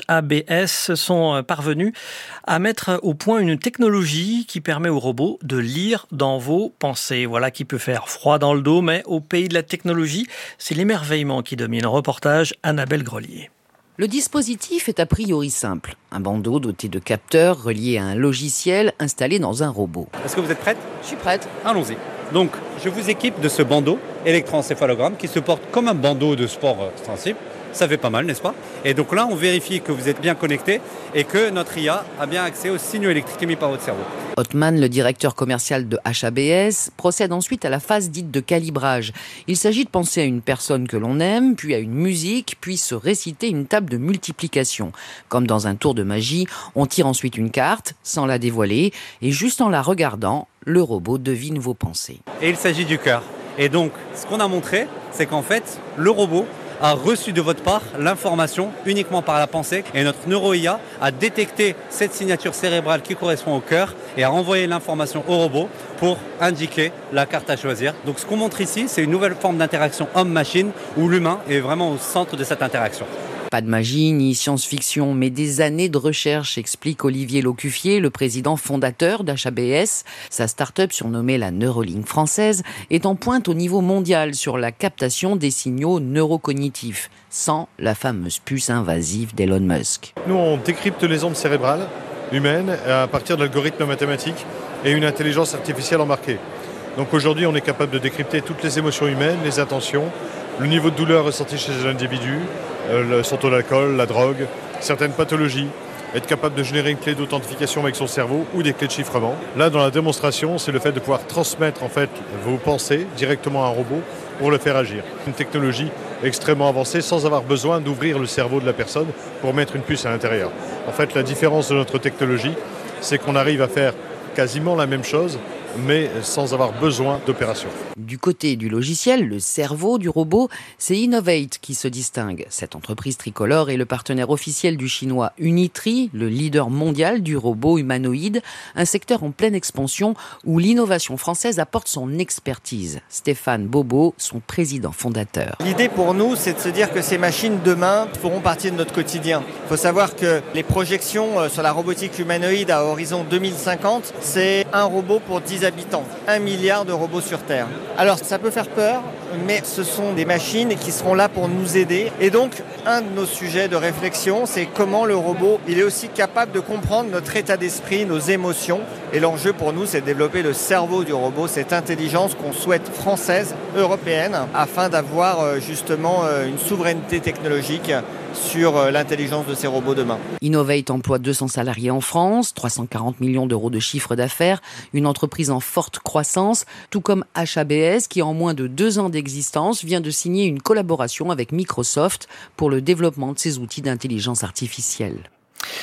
Speaker 8: HABS sont parvenus à mettre au point une technologie qui permet aux robots de lire dans vos pensées. Voilà qui peut faire froid dans le dos, mais au pays de la technologie, c'est l'émerveillement qui domine. Reportage Annabelle Grelier.
Speaker 24: Le dispositif est a priori simple. Un bandeau doté de capteurs relié à un logiciel installé dans un robot.
Speaker 25: Est-ce que vous êtes prête ?
Speaker 24: Je suis prête.
Speaker 25: Allons-y. Donc, je vous équipe de ce bandeau électroencéphalogramme qui se porte comme un bandeau de sport sensible. Ça fait pas mal, n'est-ce pas ? Et donc là, on vérifie que vous êtes bien connecté et que notre IA a bien accès aux signaux électriques émis par votre cerveau.
Speaker 24: Othman, le directeur commercial de HABS, procède ensuite à la phase dite de calibrage. Il s'agit de penser à une personne que l'on aime, puis à une musique, puis se réciter une table de multiplication. Comme dans un tour de magie, on tire ensuite une carte, sans la dévoiler, et juste en la regardant, le robot devine vos pensées.
Speaker 25: Et il s'agit du cœur. Et donc, ce qu'on a montré, c'est qu'en fait, le robot a reçu de votre part l'information uniquement par la pensée et notre neuro-IA a détecté cette signature cérébrale qui correspond au cœur et a renvoyé l'information au robot pour indiquer la carte à choisir. Donc ce qu'on montre ici, c'est une nouvelle forme d'interaction homme-machine où l'humain est vraiment au centre de cette interaction.
Speaker 24: Pas de magie ni science-fiction, mais des années de recherche, explique Olivier Locuffier, le président fondateur d'HABS. Sa start-up, surnommée la Neuralink française, est en pointe au niveau mondial sur la captation des signaux neurocognitifs, sans la fameuse puce invasive d'Elon Musk.
Speaker 26: Nous, on décrypte les ondes cérébrales humaines à partir d'algorithmes mathématiques et une intelligence artificielle embarquée. Donc aujourd'hui, on est capable de décrypter toutes les émotions humaines, les intentions, le niveau de douleur ressenti chez l'individu, son taux d'alcool, la drogue, certaines pathologies, être capable de générer une clé d'authentification avec son cerveau ou des clés de chiffrement. Là, dans la démonstration, c'est le fait de pouvoir transmettre en fait vos pensées directement à un robot pour le faire agir. Une technologie extrêmement avancée sans avoir besoin d'ouvrir le cerveau de la personne pour mettre une puce à l'intérieur. En fait, la différence de notre technologie, c'est qu'on arrive à faire quasiment la même chose, mais sans avoir besoin d'opération.
Speaker 24: Du côté du logiciel, le cerveau du robot, c'est Innovate qui se distingue. Cette entreprise tricolore est le partenaire officiel du chinois Unitree, le leader mondial du robot humanoïde, un secteur en pleine expansion où l'innovation française apporte son expertise. Stéphane Bobo, son président fondateur.
Speaker 27: L'idée pour nous, c'est de se dire que ces machines demain feront partie de notre quotidien. Il faut savoir que les projections sur la robotique humanoïde à horizon 2050, c'est un robot pour 10 habitants, 1 milliard de robots sur Terre. Alors ça peut faire peur, mais ce sont des machines qui seront là pour nous aider. Et donc, un de nos sujets de réflexion, c'est comment le robot, il est aussi capable de comprendre notre état d'esprit, nos émotions. Et l'enjeu pour nous, c'est de développer le cerveau du robot, cette intelligence qu'on souhaite française, européenne, afin d'avoir justement une souveraineté technologique sur l'intelligence de ces robots demain.
Speaker 24: Innovate emploie 200 salariés en France, 340 millions d'euros de chiffre d'affaires, une entreprise en forte croissance, tout comme HABS qui, en moins de 2 ans d'existence, vient de signer une collaboration avec Microsoft pour le développement de ses outils d'intelligence artificielle.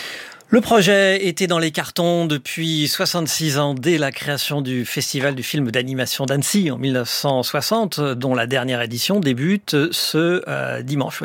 Speaker 8: Le projet était dans les cartons depuis 66 ans, dès la création du Festival du film d'animation d'Annecy en 1960, dont la dernière édition débute ce dimanche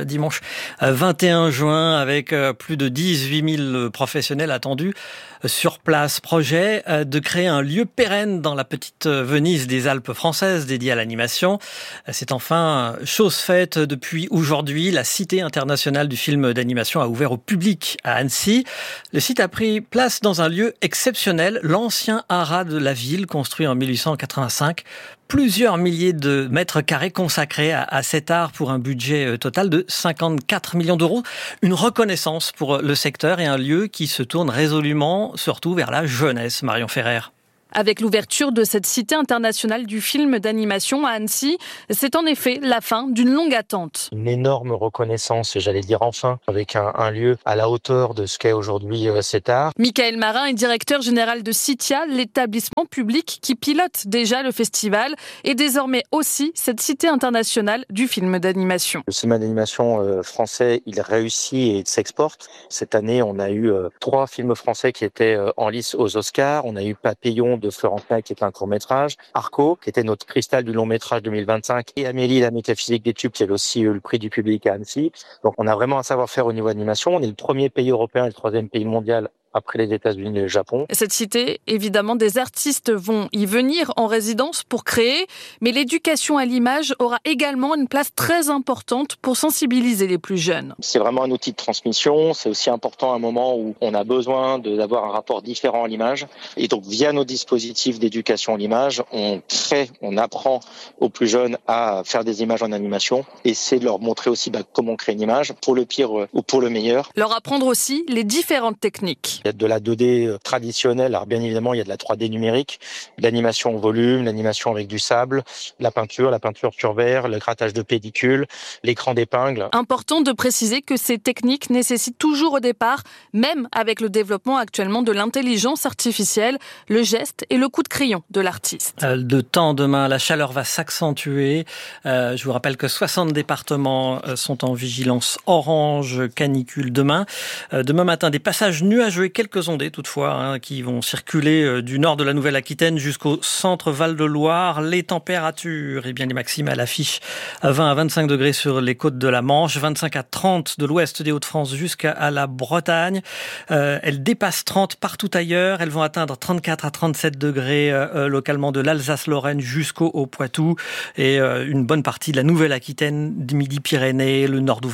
Speaker 8: 21 juin, avec plus de 18 000 professionnels attendus sur place. Projet de créer un lieu pérenne dans la petite Venise des Alpes françaises dédié à l'animation. C'est enfin chose faite depuis aujourd'hui. La Cité internationale du film d'animation a ouvert au public à Annecy. Le site a pris place dans un lieu exceptionnel, l'ancien haras de la ville, construit en 1885. Plusieurs milliers de mètres carrés consacrés à cet art pour un budget total de 54 millions d'euros. Une reconnaissance pour le secteur et un lieu qui se tourne résolument, surtout vers la jeunesse. Marion Ferrer.
Speaker 1: Avec l'ouverture de cette Cité internationale du film d'animation à Annecy, c'est en effet la fin d'une longue attente.
Speaker 2: Une énorme reconnaissance, j'allais dire enfin, avec un lieu à la hauteur de ce qu'est aujourd'hui cet art.
Speaker 1: Michael Marin est directeur général de Citia, l'établissement public qui pilote déjà le festival et désormais aussi cette Cité internationale du film d'animation.
Speaker 2: Le cinéma d'animation français, il réussit et s'exporte. Cette année, on a eu 3 films français qui étaient en lice aux Oscars. On a eu Papillon de Florentin qui est un court-métrage, Arco qui était notre cristal du long-métrage 2025 et Amélie la métaphysique des tubes qui a aussi eu le prix du public à Annecy. Donc on a vraiment un savoir-faire au niveau animation. On est le premier pays européen et le 3e pays mondial après les États-Unis et le Japon.
Speaker 1: Cette cité, évidemment, des artistes vont y venir en résidence pour créer, mais l'éducation à l'image aura également une place très importante pour sensibiliser les plus jeunes.
Speaker 2: C'est vraiment un outil de transmission, c'est aussi important à un moment où on a besoin d'avoir un rapport différent à l'image. Et donc, via nos dispositifs d'éducation à l'image, on apprend aux plus jeunes à faire des images en animation et c'est de leur montrer aussi comment on crée une image, pour le pire ou pour le meilleur.
Speaker 1: Leur apprendre aussi les différentes techniques.
Speaker 2: Il y a de la 2D traditionnelle, alors bien évidemment il y a de la 3D numérique, de l'animation en volume, l'animation avec du sable, la peinture sur verre, le grattage de pellicule, l'écran d'épingle.
Speaker 1: Important de préciser que ces techniques nécessitent toujours au départ, même avec le développement actuellement de l'intelligence artificielle, le geste et le coup de crayon de l'artiste.
Speaker 8: De temps demain, la chaleur va s'accentuer. Je vous rappelle que 60 départements sont en vigilance orange canicule demain. Demain matin, des passages nuageux et quelques ondées toutefois qui vont circuler du nord de la Nouvelle-Aquitaine jusqu'au centre Val-de-Loire. Les températures, les maximes à l'affiche, 20 à 25 degrés sur les côtes de la Manche, 25 à 30 de l'ouest des Hauts-de-France jusqu'à la Bretagne. Elles dépassent 30 partout ailleurs. Elles vont atteindre 34 à 37 degrés localement de l'Alsace-Lorraine jusqu'au Poitou et une bonne partie de la Nouvelle-Aquitaine, du Midi-Pyrénées, le nord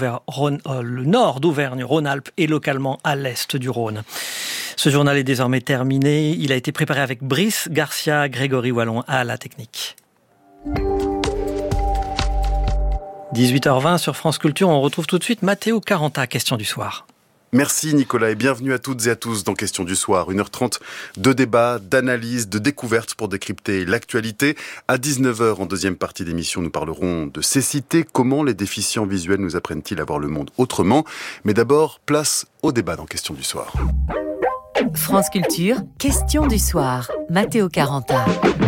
Speaker 8: d'Auvergne-Rhône-Alpes et localement à l'est du Rhône. Ce journal est désormais terminé. Il a été préparé avec Brice Garcia, Grégory Wallon à la technique. 18h20 sur France Culture. On retrouve tout de suite Matteo Caranta, question du soir.
Speaker 4: Merci Nicolas et bienvenue à toutes et à tous dans Question du soir. 1h30 de débat, d'analyse, de découvertes pour décrypter l'actualité. À 19h en deuxième partie d'émission, nous parlerons de cécité. Comment les déficients visuels nous apprennent-ils à voir le monde autrement ? Mais d'abord, place au débat dans Question du soir.
Speaker 5: France Culture, Question du soir. Matteo Caranta.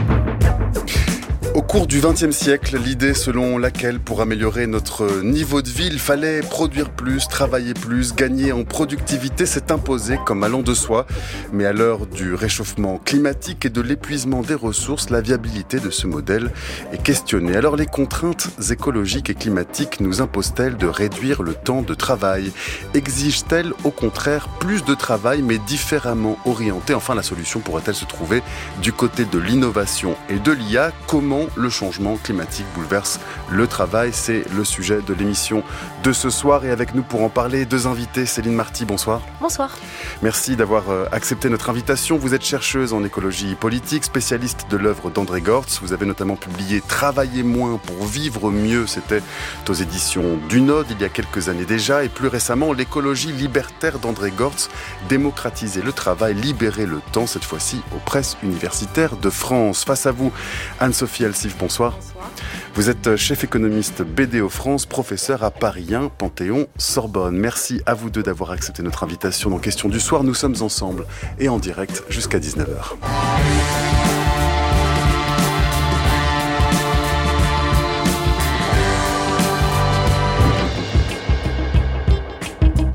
Speaker 4: Au cours du XXe siècle, l'idée selon laquelle pour améliorer notre niveau de vie, il fallait produire plus, travailler plus, gagner en productivité s'est imposée comme allant de soi. Mais à l'heure du réchauffement climatique et de l'épuisement des ressources, la viabilité de ce modèle est questionnée. Alors les contraintes écologiques et climatiques nous imposent-elles de réduire le temps de travail ? Exigent-elles au contraire plus de travail mais différemment orienté ? Enfin, la solution pourrait-elle se trouver du côté de l'innovation et de l'IA ? Comment le changement climatique bouleverse le travail, c'est le sujet de l'émission de ce soir. Et avec nous pour en parler, 2 invités. Céline Marty, bonsoir.
Speaker 6: Bonsoir.
Speaker 4: Merci d'avoir accepté notre invitation. Vous êtes chercheuse en écologie politique, spécialiste de l'œuvre d'André Gortz. Vous avez notamment publié « Travailler moins pour vivre mieux ». C'était aux éditions du Node il y a quelques années déjà. Et plus récemment, l'écologie libertaire d'André Gortz, démocratiser le travail, libérer le temps, cette fois-ci aux presses universitaires de France. Face à vous, Anne-Sophie Alsif, bonsoir. Bonsoir. Vous êtes chef économiste BDO France, professeur à Paris 1, Panthéon-Sorbonne. Merci à vous deux d'avoir accepté notre invitation dans Question du soir. Nous sommes ensemble et en direct jusqu'à 19h. Les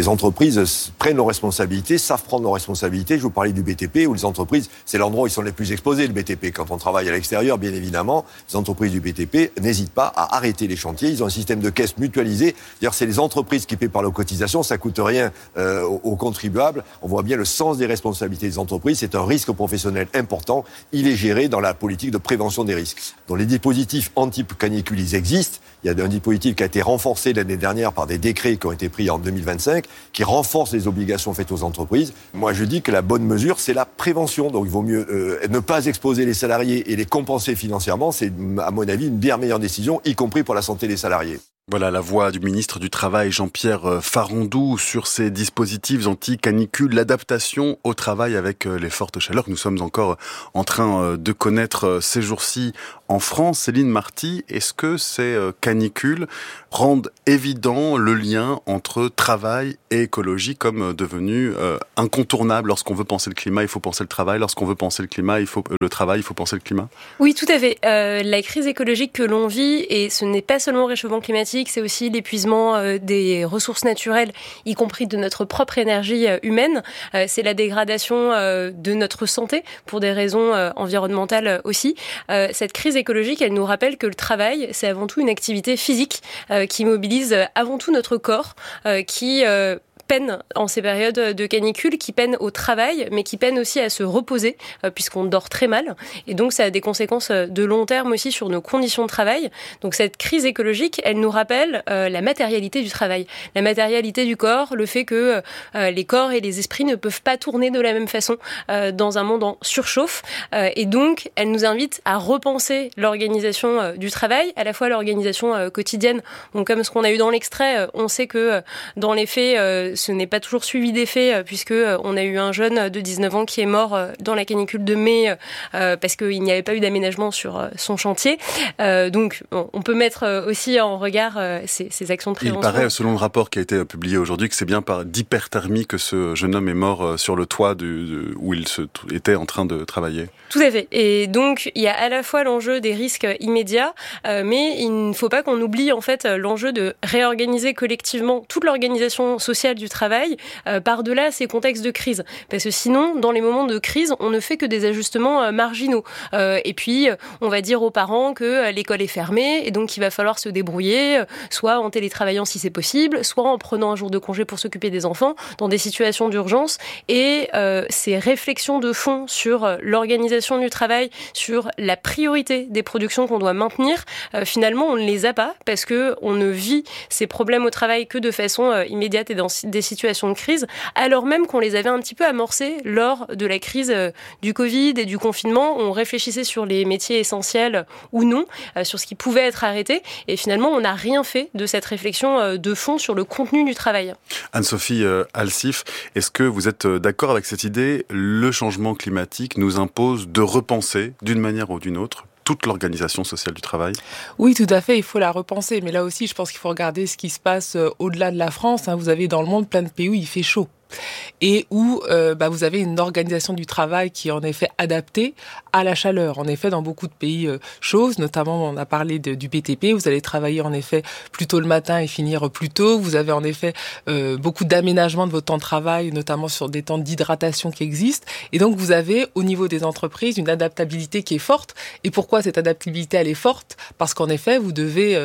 Speaker 6: les entreprises prennent leurs responsabilités, savent prendre leurs responsabilités. Je vous parlais du BTP, où les entreprises, c'est l'endroit où ils sont les plus exposés, le BTP. Quand on travaille à l'extérieur, bien évidemment, les entreprises du BTP n'hésitent pas à arrêter les chantiers. Ils ont un système de caisse mutualisé. D'ailleurs, c'est les entreprises qui paient par leurs cotisations, ça coûte rien aux contribuables. On voit bien le sens des responsabilités des entreprises. C'est un risque professionnel important. Il est géré dans la politique de prévention des risques. Donc les dispositifs anti-canicule, ils existent. Il y a un dispositif qui a été renforcé l'année dernière par des décrets qui ont été pris en 2025, qui renforcent les obligations faites aux entreprises. Moi, je dis que la bonne mesure, c'est la prévention. Donc il vaut mieux ne pas exposer les salariés et les compenser financièrement. C'est, à mon avis, une bien meilleure décision, y compris pour la santé des salariés.
Speaker 4: Voilà la voix du ministre du Travail, Jean-Pierre Farandou, sur ces dispositifs anti-canicule, l'adaptation au travail avec les fortes chaleurs que nous sommes encore en train de connaître ces jours-ci en France. Céline Marty, est-ce que ces canicules rendent évident le lien entre travail et écologie comme devenu incontournable? Lorsqu'on veut penser le climat, il faut penser le travail. Lorsqu'on veut penser le climat, il faut penser le climat.
Speaker 7: Oui, tout à fait. La crise écologique que l'on vit, et ce n'est pas seulement le réchauffement climatique, c'est aussi l'épuisement des ressources naturelles, y compris de notre propre énergie humaine. C'est la dégradation de notre santé pour des raisons environnementales aussi. Cette crise écologique, elle nous rappelle que le travail, c'est avant tout une activité physique qui mobilise avant tout notre corps, qui peine en ces périodes de canicule, qui peine au travail, mais qui peine aussi à se reposer, puisqu'on dort très mal. Et donc, ça a des conséquences de long terme aussi sur nos conditions de travail. Donc, cette crise écologique, elle nous rappelle la matérialité du travail, la matérialité du corps, le fait que les corps et les esprits ne peuvent pas tourner de la même façon dans un monde en surchauffe. Et donc, elle nous invite à repenser l'organisation du travail, à la fois l'organisation quotidienne. Donc, comme ce qu'on a eu dans l'extrait, on sait que dans les faits, ce n'est pas toujours suivi d'effet, puisque on a eu un jeune de 19 ans qui est mort dans la canicule de mai parce qu'il n'y avait pas eu d'aménagement sur son chantier. Donc, on peut mettre aussi en regard ces actions de prévention.
Speaker 4: Il paraît, selon le rapport qui a été publié aujourd'hui, que c'est bien par d'hyperthermie que ce jeune homme est mort sur le toit où il était en train de travailler.
Speaker 7: Tout à fait. Et donc, il y a à la fois l'enjeu des risques immédiats, mais il ne faut pas qu'on oublie en fait l'enjeu de réorganiser collectivement toute l'organisation sociale du travail par-delà ces contextes de crise. Parce que sinon, dans les moments de crise, on ne fait que des ajustements marginaux. Et puis, on va dire aux parents que l'école est fermée et donc il va falloir se débrouiller, soit en télétravaillant si c'est possible, soit en prenant un jour de congé pour s'occuper des enfants dans des situations d'urgence. Et ces réflexions de fond sur l'organisation du travail, sur la priorité des productions qu'on doit maintenir, finalement, on ne les a pas parce qu'on ne vit ces problèmes au travail que de façon immédiate et dans des situations de crise, alors même qu'on les avait un petit peu amorcés lors de la crise du Covid et du confinement. On réfléchissait sur les métiers essentiels ou non, sur ce qui pouvait être arrêté. Et finalement, on n'a rien fait de cette réflexion de fond sur le contenu du travail.
Speaker 4: Anne-Sophie Alsif, est-ce que vous êtes d'accord avec cette idée? Le changement climatique nous impose de repenser, d'une manière ou d'une autre, toute l'organisation sociale du travail?
Speaker 9: Oui, tout à fait, il faut la repenser. Mais là aussi, je pense qu'il faut regarder ce qui se passe au-delà de la France. Vous avez dans le monde plein de pays où il fait chaud. Et où vous avez une organisation du travail qui est en effet adaptée à la chaleur. En effet, dans beaucoup de pays chauds, notamment on a parlé du BTP, vous allez travailler en effet plus tôt le matin et finir plus tôt. Vous avez en effet beaucoup d'aménagement de votre temps de travail, notamment sur des temps d'hydratation qui existent. Et donc vous avez au niveau des entreprises une adaptabilité qui est forte. Et pourquoi cette adaptabilité elle est forte? Parce qu'en effet, vous devez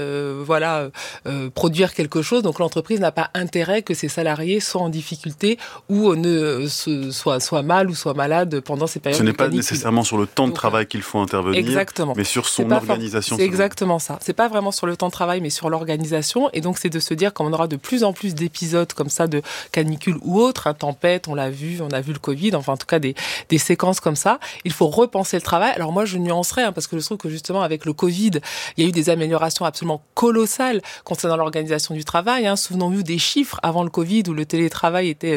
Speaker 9: produire quelque chose. Donc l'entreprise n'a pas intérêt que ses salariés soient en difficulté ou soit mal ou soit malade pendant ces périodes.
Speaker 4: Ce n'est pas nécessairement sur le temps de travail qu'il faut intervenir,
Speaker 9: exactement.
Speaker 4: Mais sur son organisation.
Speaker 9: C'est exactement ça. C'est pas vraiment sur le temps de travail, mais sur l'organisation. Et donc, c'est de se dire qu'on aura de plus en plus d'épisodes comme ça de canicule ou autres, tempête, on a vu le Covid, enfin en tout cas des séquences comme ça. Il faut repenser le travail. Alors moi, je nuancerais, parce que je trouve que justement avec le Covid, il y a eu des améliorations absolument colossales concernant l'organisation du travail. Souvenons-nous des chiffres avant le Covid où le télétravail était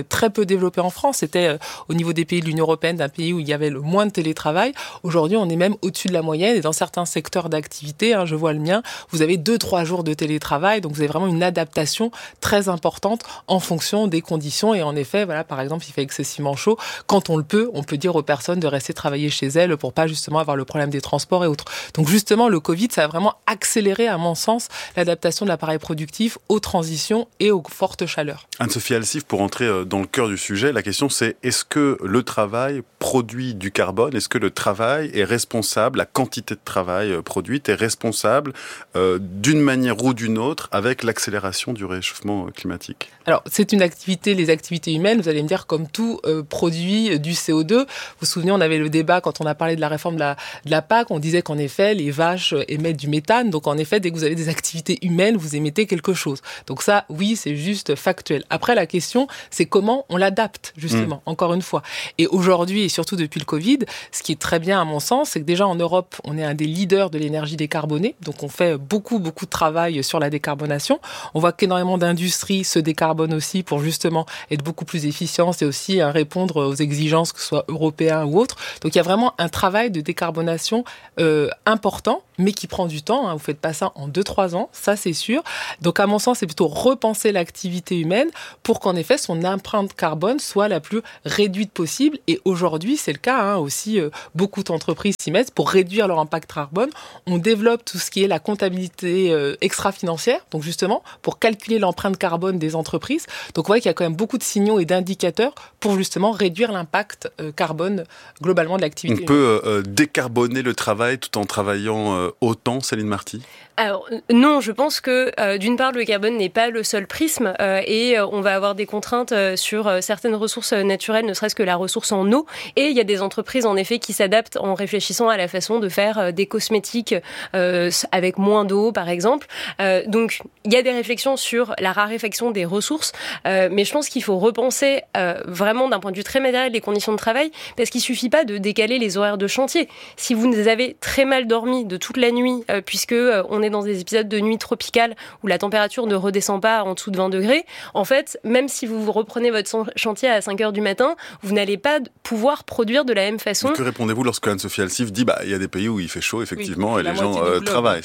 Speaker 9: très peu développé en France. C'était au niveau des pays de l'Union européenne, d'un pays où il y avait le moins de télétravail. Aujourd'hui, on est même au-dessus de la moyenne et dans certains secteurs d'activité, je vois le mien, vous avez 2-3 jours de télétravail, donc vous avez vraiment une adaptation très importante en fonction des conditions. Et en effet, voilà, par exemple, il fait excessivement chaud. Quand on le peut, on peut dire aux personnes de rester travailler chez elles pour pas justement avoir le problème des transports et autres. Donc justement, le Covid, ça a vraiment accéléré, à mon sens, l'adaptation de l'appareil productif aux transitions et aux fortes chaleurs.
Speaker 4: Anne-Sophie Alsif, pour entrer dans le cœur du sujet, la question c'est est-ce que le travail produit du carbone ? Est-ce que le travail est responsable, la quantité de travail produite est responsable d'une manière ou d'une autre avec l'accélération du réchauffement climatique ?
Speaker 9: Alors, c'est une activité, les activités humaines, vous allez me dire, comme tout produit du CO2. Vous vous souvenez, on avait le débat quand on a parlé de la réforme de la PAC, on disait qu'en effet, les vaches émettent du méthane. Donc, en effet, dès que vous avez des activités humaines, vous émettez quelque chose. Donc ça, oui, c'est juste factuel. Après, la question, c'est comment on l'adapte, justement, encore une fois. Et aujourd'hui, et surtout depuis le Covid, ce qui est très bien à mon sens, c'est que déjà en Europe, on est un des leaders de l'énergie décarbonée. Donc, on fait beaucoup de travail sur la décarbonation. On voit qu'énormément d'industries se décarbonent aussi pour justement être beaucoup plus efficientes et aussi répondre aux exigences, que ce soit européens ou autres. Donc, il y a vraiment un travail de décarbonation important, mais qui prend du temps. Vous faites pas ça en 2-3 ans, ça c'est sûr. Donc, à mon sens, c'est plutôt repenser l'activité humaine pour qu'en effet, son empreinte carbone soit la plus réduite possible. Et aujourd'hui, c'est le cas aussi. Beaucoup d'entreprises s'y mettent pour réduire leur impact carbone. On développe tout ce qui est la comptabilité extra-financière, donc justement, pour calculer l'empreinte carbone des entreprises. Donc, on voit qu'il y a quand même beaucoup de signaux et d'indicateurs pour justement réduire l'impact carbone globalement de l'activité.
Speaker 4: On peut décarboner le travail tout en travaillant autant, Céline Marty ?
Speaker 7: Alors non, je pense que d'une part le carbone n'est pas le seul prisme et on va avoir des contraintes sur certaines ressources naturelles, ne serait-ce que la ressource en eau. Et il y a des entreprises en effet qui s'adaptent en réfléchissant à la façon de faire des cosmétiques avec moins d'eau par exemple. Donc il y a des réflexions sur la raréfaction des ressources, mais je pense qu'il faut repenser vraiment d'un point de vue très matériel les conditions de travail, parce qu'il suffit pas de décaler les horaires de chantier. Si vous avez très mal dormi de toute la nuit, puisque on est dans des épisodes de nuit tropicale où la température ne redescend pas en dessous de 20 degrés, en fait, même si vous reprenez votre chantier à 5 heures du matin, vous n'allez pas pouvoir produire de la même façon.
Speaker 4: Que répondez-vous lorsque Anne-Sophie Alsif dit il y a des pays où il fait chaud, effectivement,
Speaker 7: oui,
Speaker 4: et les gens travaillent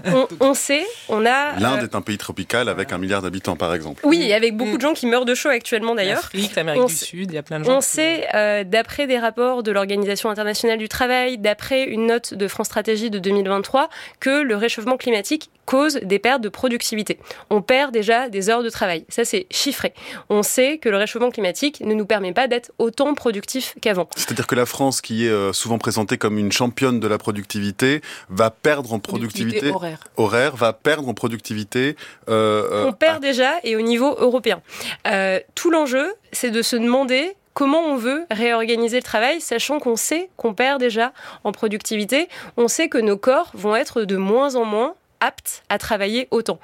Speaker 7: on sait, on a...
Speaker 4: L'Inde est un pays tropical avec 1 milliard d'habitants, par exemple.
Speaker 7: Oui, avec beaucoup de gens qui meurent de chaud actuellement, d'ailleurs.
Speaker 9: L'Afrique, l'Amérique du Sud, il y a plein de gens.
Speaker 7: On sait, d'après des rapports de l'Organisation internationale du travail, d'après une note de France Stratégie de 2023, que le réchauffement climatique cause des pertes de productivité. On perd déjà des heures de travail. Ça, c'est chiffré. On sait que le réchauffement climatique ne nous permet pas d'être autant productif qu'avant.
Speaker 4: C'est-à-dire que la France, qui est souvent présentée comme une championne de la productivité, va perdre en productivité horaire, va perdre en productivité...
Speaker 7: On perd déjà, et au niveau européen. Tout l'enjeu, c'est de se demander comment on veut réorganiser le travail, sachant qu'on sait qu'on perd déjà en productivité. On sait que nos corps vont être de moins en moins aptes à travailler autant.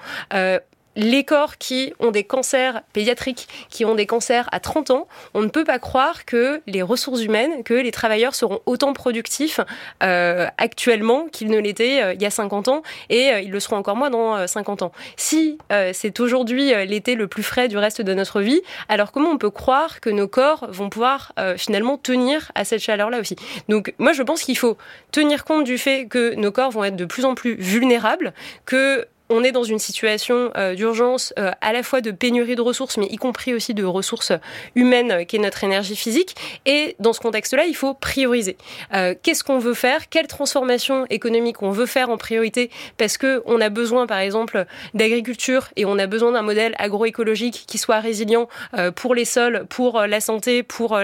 Speaker 7: Les corps qui ont des cancers pédiatriques, qui ont des cancers à 30 ans, on ne peut pas croire que les ressources humaines, que les travailleurs seront autant productifs actuellement qu'ils ne l'étaient il y a 50 ans, et ils le seront encore moins dans 50 ans. Si c'est aujourd'hui l'été le plus frais du reste de notre vie, alors comment on peut croire que nos corps vont pouvoir finalement tenir à cette chaleur-là aussi ? Donc moi je pense qu'il faut tenir compte du fait que nos corps vont être de plus en plus vulnérables, que on est dans une situation d'urgence à la fois de pénurie de ressources, mais y compris aussi de ressources humaines, qui est notre énergie physique. Et dans ce contexte-là, il faut prioriser. Qu'est-ce qu'on veut faire ? Quelle transformation économique on veut faire en priorité ? Parce qu'on a besoin, par exemple, d'agriculture et on a besoin d'un modèle agroécologique qui soit résilient pour les sols, pour la santé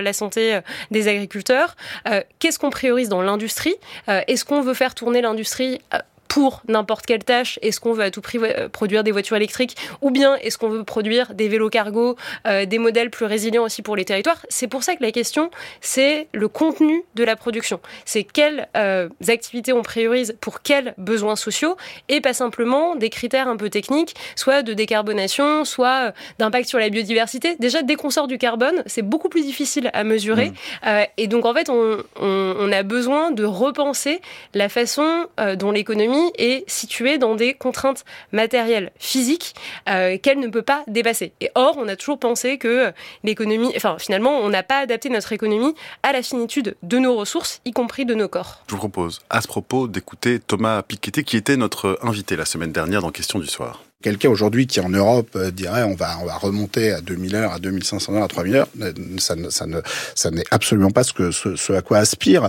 Speaker 7: des agriculteurs. Qu'est-ce qu'on priorise dans l'industrie ? Est-ce qu'on veut faire tourner l'industrie pour n'importe quelle tâche? Est-ce qu'on veut à tout prix produire des voitures électriques, ou bien est-ce qu'on veut produire des vélos cargo, des modèles plus résilients aussi pour les territoires? C'est pour ça que la question, c'est le contenu de la production. C'est quelles activités on priorise pour quels besoins sociaux, et pas simplement des critères un peu techniques, soit de décarbonation, soit d'impact sur la biodiversité. Déjà, dès qu'on sort du carbone, c'est beaucoup plus difficile à mesurer. Et donc, en fait, on a besoin de repenser la façon dont l'économie économie est située dans des contraintes matérielles, physiques, qu'elle ne peut pas dépasser. Et or, on a toujours pensé que finalement, on n'a pas adapté notre économie à la finitude de nos ressources, y compris de nos corps.
Speaker 4: Je vous propose, à ce propos, d'écouter Thomas Piketty, qui était notre invité la semaine dernière dans Question du soir.
Speaker 10: Quelqu'un aujourd'hui qui en Europe dirait on va remonter à 2000 heures, à 2500 heures, à 3000 heures, ça n'est absolument pas ce à quoi aspirent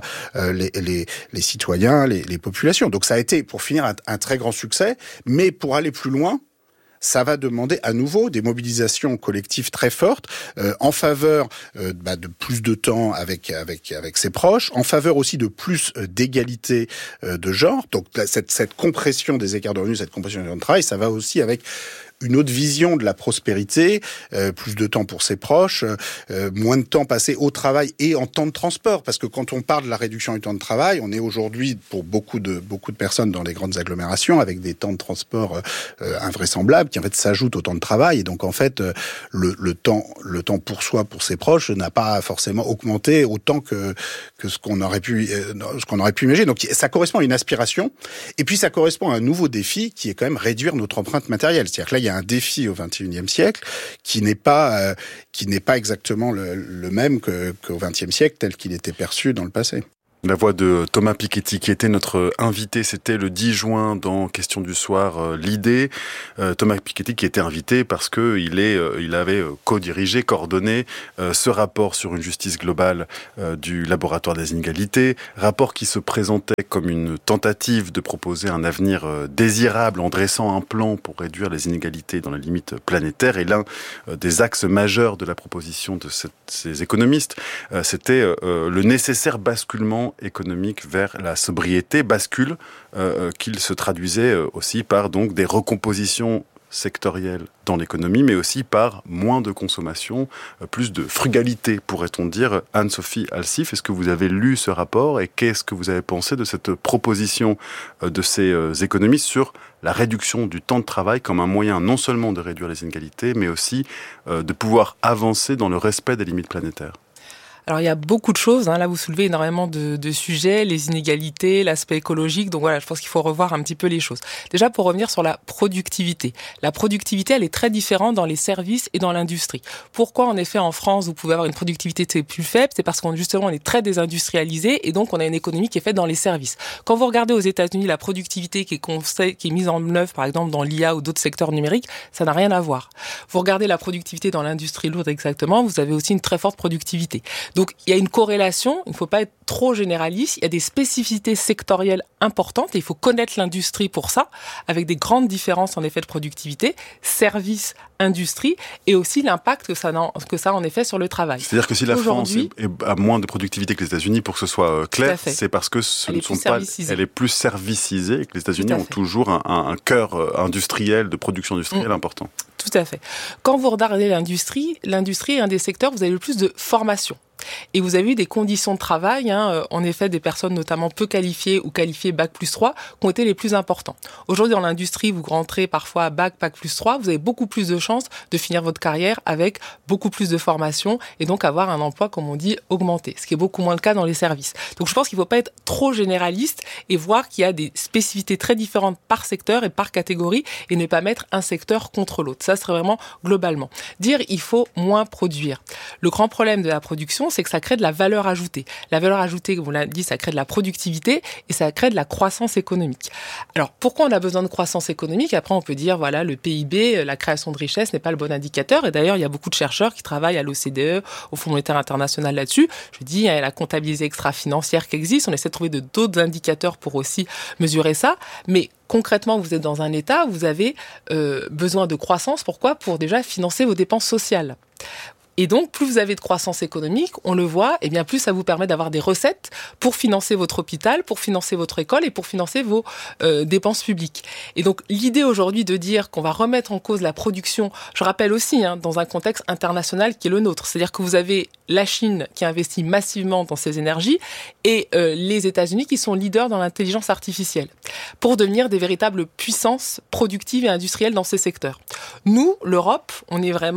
Speaker 10: les citoyens, les populations. Donc ça a été, pour finir, un très grand succès, mais pour aller plus loin, ça va demander à nouveau des mobilisations collectives très fortes en faveur de plus de temps avec ses proches, en faveur aussi de plus d'égalité de genre. Donc cette compression des écarts de revenus, cette compression du temps de travail, ça va aussi avec une autre vision de la prospérité, plus de temps pour ses proches, moins de temps passé au travail et en temps de transport. Parce que quand on parle de la réduction du temps de travail, on est aujourd'hui, pour beaucoup de personnes dans les grandes agglomérations, avec des temps de transport invraisemblables, qui en fait s'ajoutent au temps de travail. Et donc en fait, le temps pour soi, pour ses proches, n'a pas forcément augmenté autant que ce qu'on aurait pu imaginer. Donc ça correspond à une aspiration. Et puis ça correspond à un nouveau défi qui est quand même réduire notre empreinte matérielle. C'est-à-dire que là, il y a un défi au XXIe siècle qui n'est pas exactement le même qu'au XXe siècle tel qu'il était perçu dans le passé.
Speaker 4: La voix de Thomas Piketty, qui était notre invité, c'était le 10 juin dans Question du soir, l'idée. Thomas Piketty qui était invité parce que il avait co-dirigé, coordonné ce rapport sur une justice globale du laboratoire des inégalités, rapport qui se présentait comme une tentative de proposer un avenir désirable en dressant un plan pour réduire les inégalités dans les limites planétaires. Et l'un des axes majeurs de la proposition de ces économistes, c'était le nécessaire basculement économique vers la sobriété, bascule qu'il se traduisait aussi par donc des recompositions sectorielles dans l'économie, mais aussi par moins de consommation, plus de frugalité, pourrait-on dire. Anne-Sophie Alsif, est-ce que vous avez lu ce rapport et qu'est-ce que vous avez pensé de cette proposition de ces économistes sur la réduction du temps de travail comme un moyen non seulement de réduire les inégalités, mais aussi de pouvoir avancer dans le respect des limites planétaires?
Speaker 9: Alors, il y a beaucoup de choses. Là, vous soulevez énormément de sujets, les inégalités, l'aspect écologique. Donc voilà, je pense qu'il faut revoir un petit peu les choses. Déjà, pour revenir sur la productivité. La productivité, elle est très différente dans les services et dans l'industrie. Pourquoi, en effet, en France, vous pouvez avoir une productivité plus faible? C'est parce qu'on est très désindustrialisé et donc on a une économie qui est faite dans les services. Quand vous regardez aux États-Unis la productivité qui est mise en œuvre, par exemple, dans l'IA ou d'autres secteurs numériques, ça n'a rien à voir. Vous regardez la productivité dans l'industrie lourde exactement, vous avez aussi une très forte productivité. Donc, il y a une corrélation, il ne faut pas être trop généraliste, il y a des spécificités sectorielles importantes et il faut connaître l'industrie pour ça, avec des grandes différences en effet de productivité, services, industrie, et aussi l'impact que ça a en effet sur le travail.
Speaker 4: C'est-à-dire que si la France a moins de productivité que les États-Unis, pour que ce soit clair, c'est parce que elle est plus servicisée et que les États-Unis ont toujours un cœur industriel, de production industrielle important.
Speaker 9: Tout à fait. Quand vous regardez l'industrie est un des secteurs où vous avez le plus de formation. Et vous avez eu des conditions de travail, en effet, des personnes notamment peu qualifiées ou qualifiées Bac+3 qui ont été les plus importants. Aujourd'hui, dans l'industrie, vous rentrez parfois à Bac+3, vous avez beaucoup plus de chances de finir votre carrière avec beaucoup plus de formation et donc avoir un emploi, comme on dit, augmenté, ce qui est beaucoup moins le cas dans les services. Donc je pense qu'il ne faut pas être trop généraliste et voir qu'il y a des spécificités très différentes par secteur et par catégorie et ne pas mettre un secteur contre l'autre. Ça serait vraiment globalement. Dire il faut moins produire. Le grand problème de la production, c'est que ça crée de la valeur ajoutée. La valeur ajoutée, comme on l'a dit, ça crée de la productivité et ça crée de la croissance économique. Alors, pourquoi on a besoin de croissance économique? Après, on peut dire, voilà, le PIB, la création de richesse n'est pas le bon indicateur. Et d'ailleurs, il y a beaucoup de chercheurs qui travaillent à l'OCDE, au Fonds monétaire international là-dessus. Je dis, il y a la comptabilité extra-financière qui existe. On essaie de trouver d'autres indicateurs pour aussi mesurer ça. Mais concrètement, vous êtes dans un état où vous avez besoin de croissance. Pourquoi? Pour déjà financer vos dépenses sociales. Et donc, plus vous avez de croissance économique, on le voit, et bien plus ça vous permet d'avoir des recettes pour financer votre hôpital, pour financer votre école et pour financer vos dépenses publiques. Et donc, l'idée aujourd'hui de dire qu'on va remettre en cause la production, je rappelle aussi, dans un contexte international qui est le nôtre, c'est-à-dire que vous avez la Chine qui investit massivement dans ses énergies et les États-Unis qui sont leaders dans l'intelligence artificielle pour devenir des véritables puissances productives et industrielles dans ces secteurs. Nous, l'Europe, on est vraiment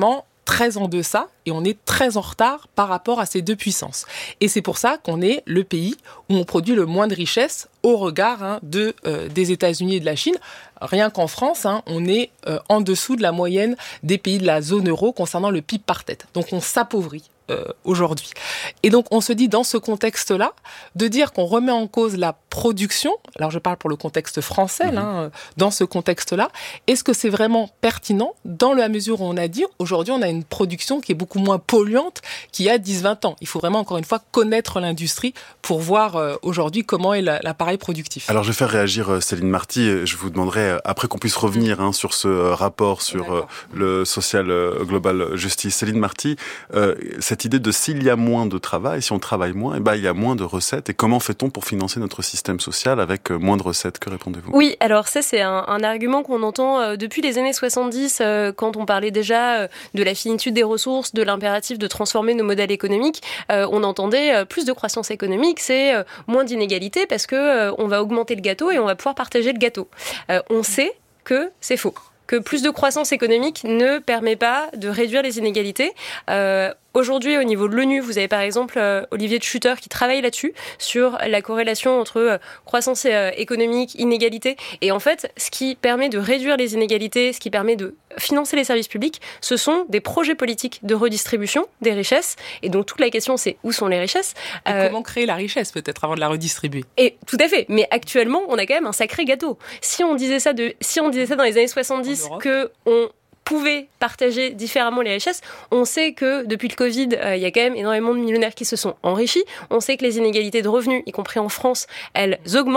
Speaker 9: très en deçà et on est très en retard par rapport à ces deux puissances. Et c'est pour ça qu'on est le pays où on produit le moins de richesses au regard des États-Unis et de la Chine. Rien qu'en France, on est en dessous de la moyenne des pays de la zone euro concernant le PIB par tête. Donc on s'appauvrit aujourd'hui. Et donc on se dit dans ce contexte-là, de dire qu'on remet en cause la production, alors je parle pour le contexte français, dans ce contexte-là, est-ce que c'est vraiment pertinent dans la mesure où on a dit, aujourd'hui on a une production qui est beaucoup moins polluante qu'il y a 10-20 ans. Il faut vraiment encore une fois connaître l'industrie pour voir aujourd'hui comment est l'appareil productif.
Speaker 4: Alors je vais faire réagir Céline Marty, je vous demanderai après qu'on puisse revenir sur ce rapport sur le Social Global Justice. Céline Marty, cette idée de s'il y a moins de travail, si on travaille moins, il y a moins de recettes. Et comment fait-on pour financer notre système social avec moins de recettes? Que répondez-vous?
Speaker 7: Oui, alors ça c'est un argument qu'on entend depuis les années 70 quand on parlait déjà de la finitude des ressources, de l'impératif de transformer nos modèles économiques. On entendait plus de croissance économique, c'est moins d'inégalités parce que on va augmenter le gâteau et on va pouvoir partager le gâteau. On sait que c'est faux, que plus de croissance économique ne permet pas de réduire les inégalités. Aujourd'hui, au niveau de l'ONU, vous avez par exemple Olivier de Schutter qui travaille là-dessus, sur la corrélation entre croissance économique, inégalité. Et en fait, ce qui permet de réduire les inégalités, ce qui permet de financer les services publics, ce sont des projets politiques de redistribution des richesses. Et donc toute la question, c'est où sont les richesses ?
Speaker 9: Et comment créer la richesse peut-être avant de la redistribuer ?
Speaker 7: Et tout à fait. Mais actuellement, on a quand même un sacré gâteau. Si on disait ça dans les années 70, que on pouvait partager différemment les richesses. On sait que depuis le Covid, il y a quand même énormément de millionnaires qui se sont enrichis. On sait que les inégalités de revenus, y compris en France, elles augmentent.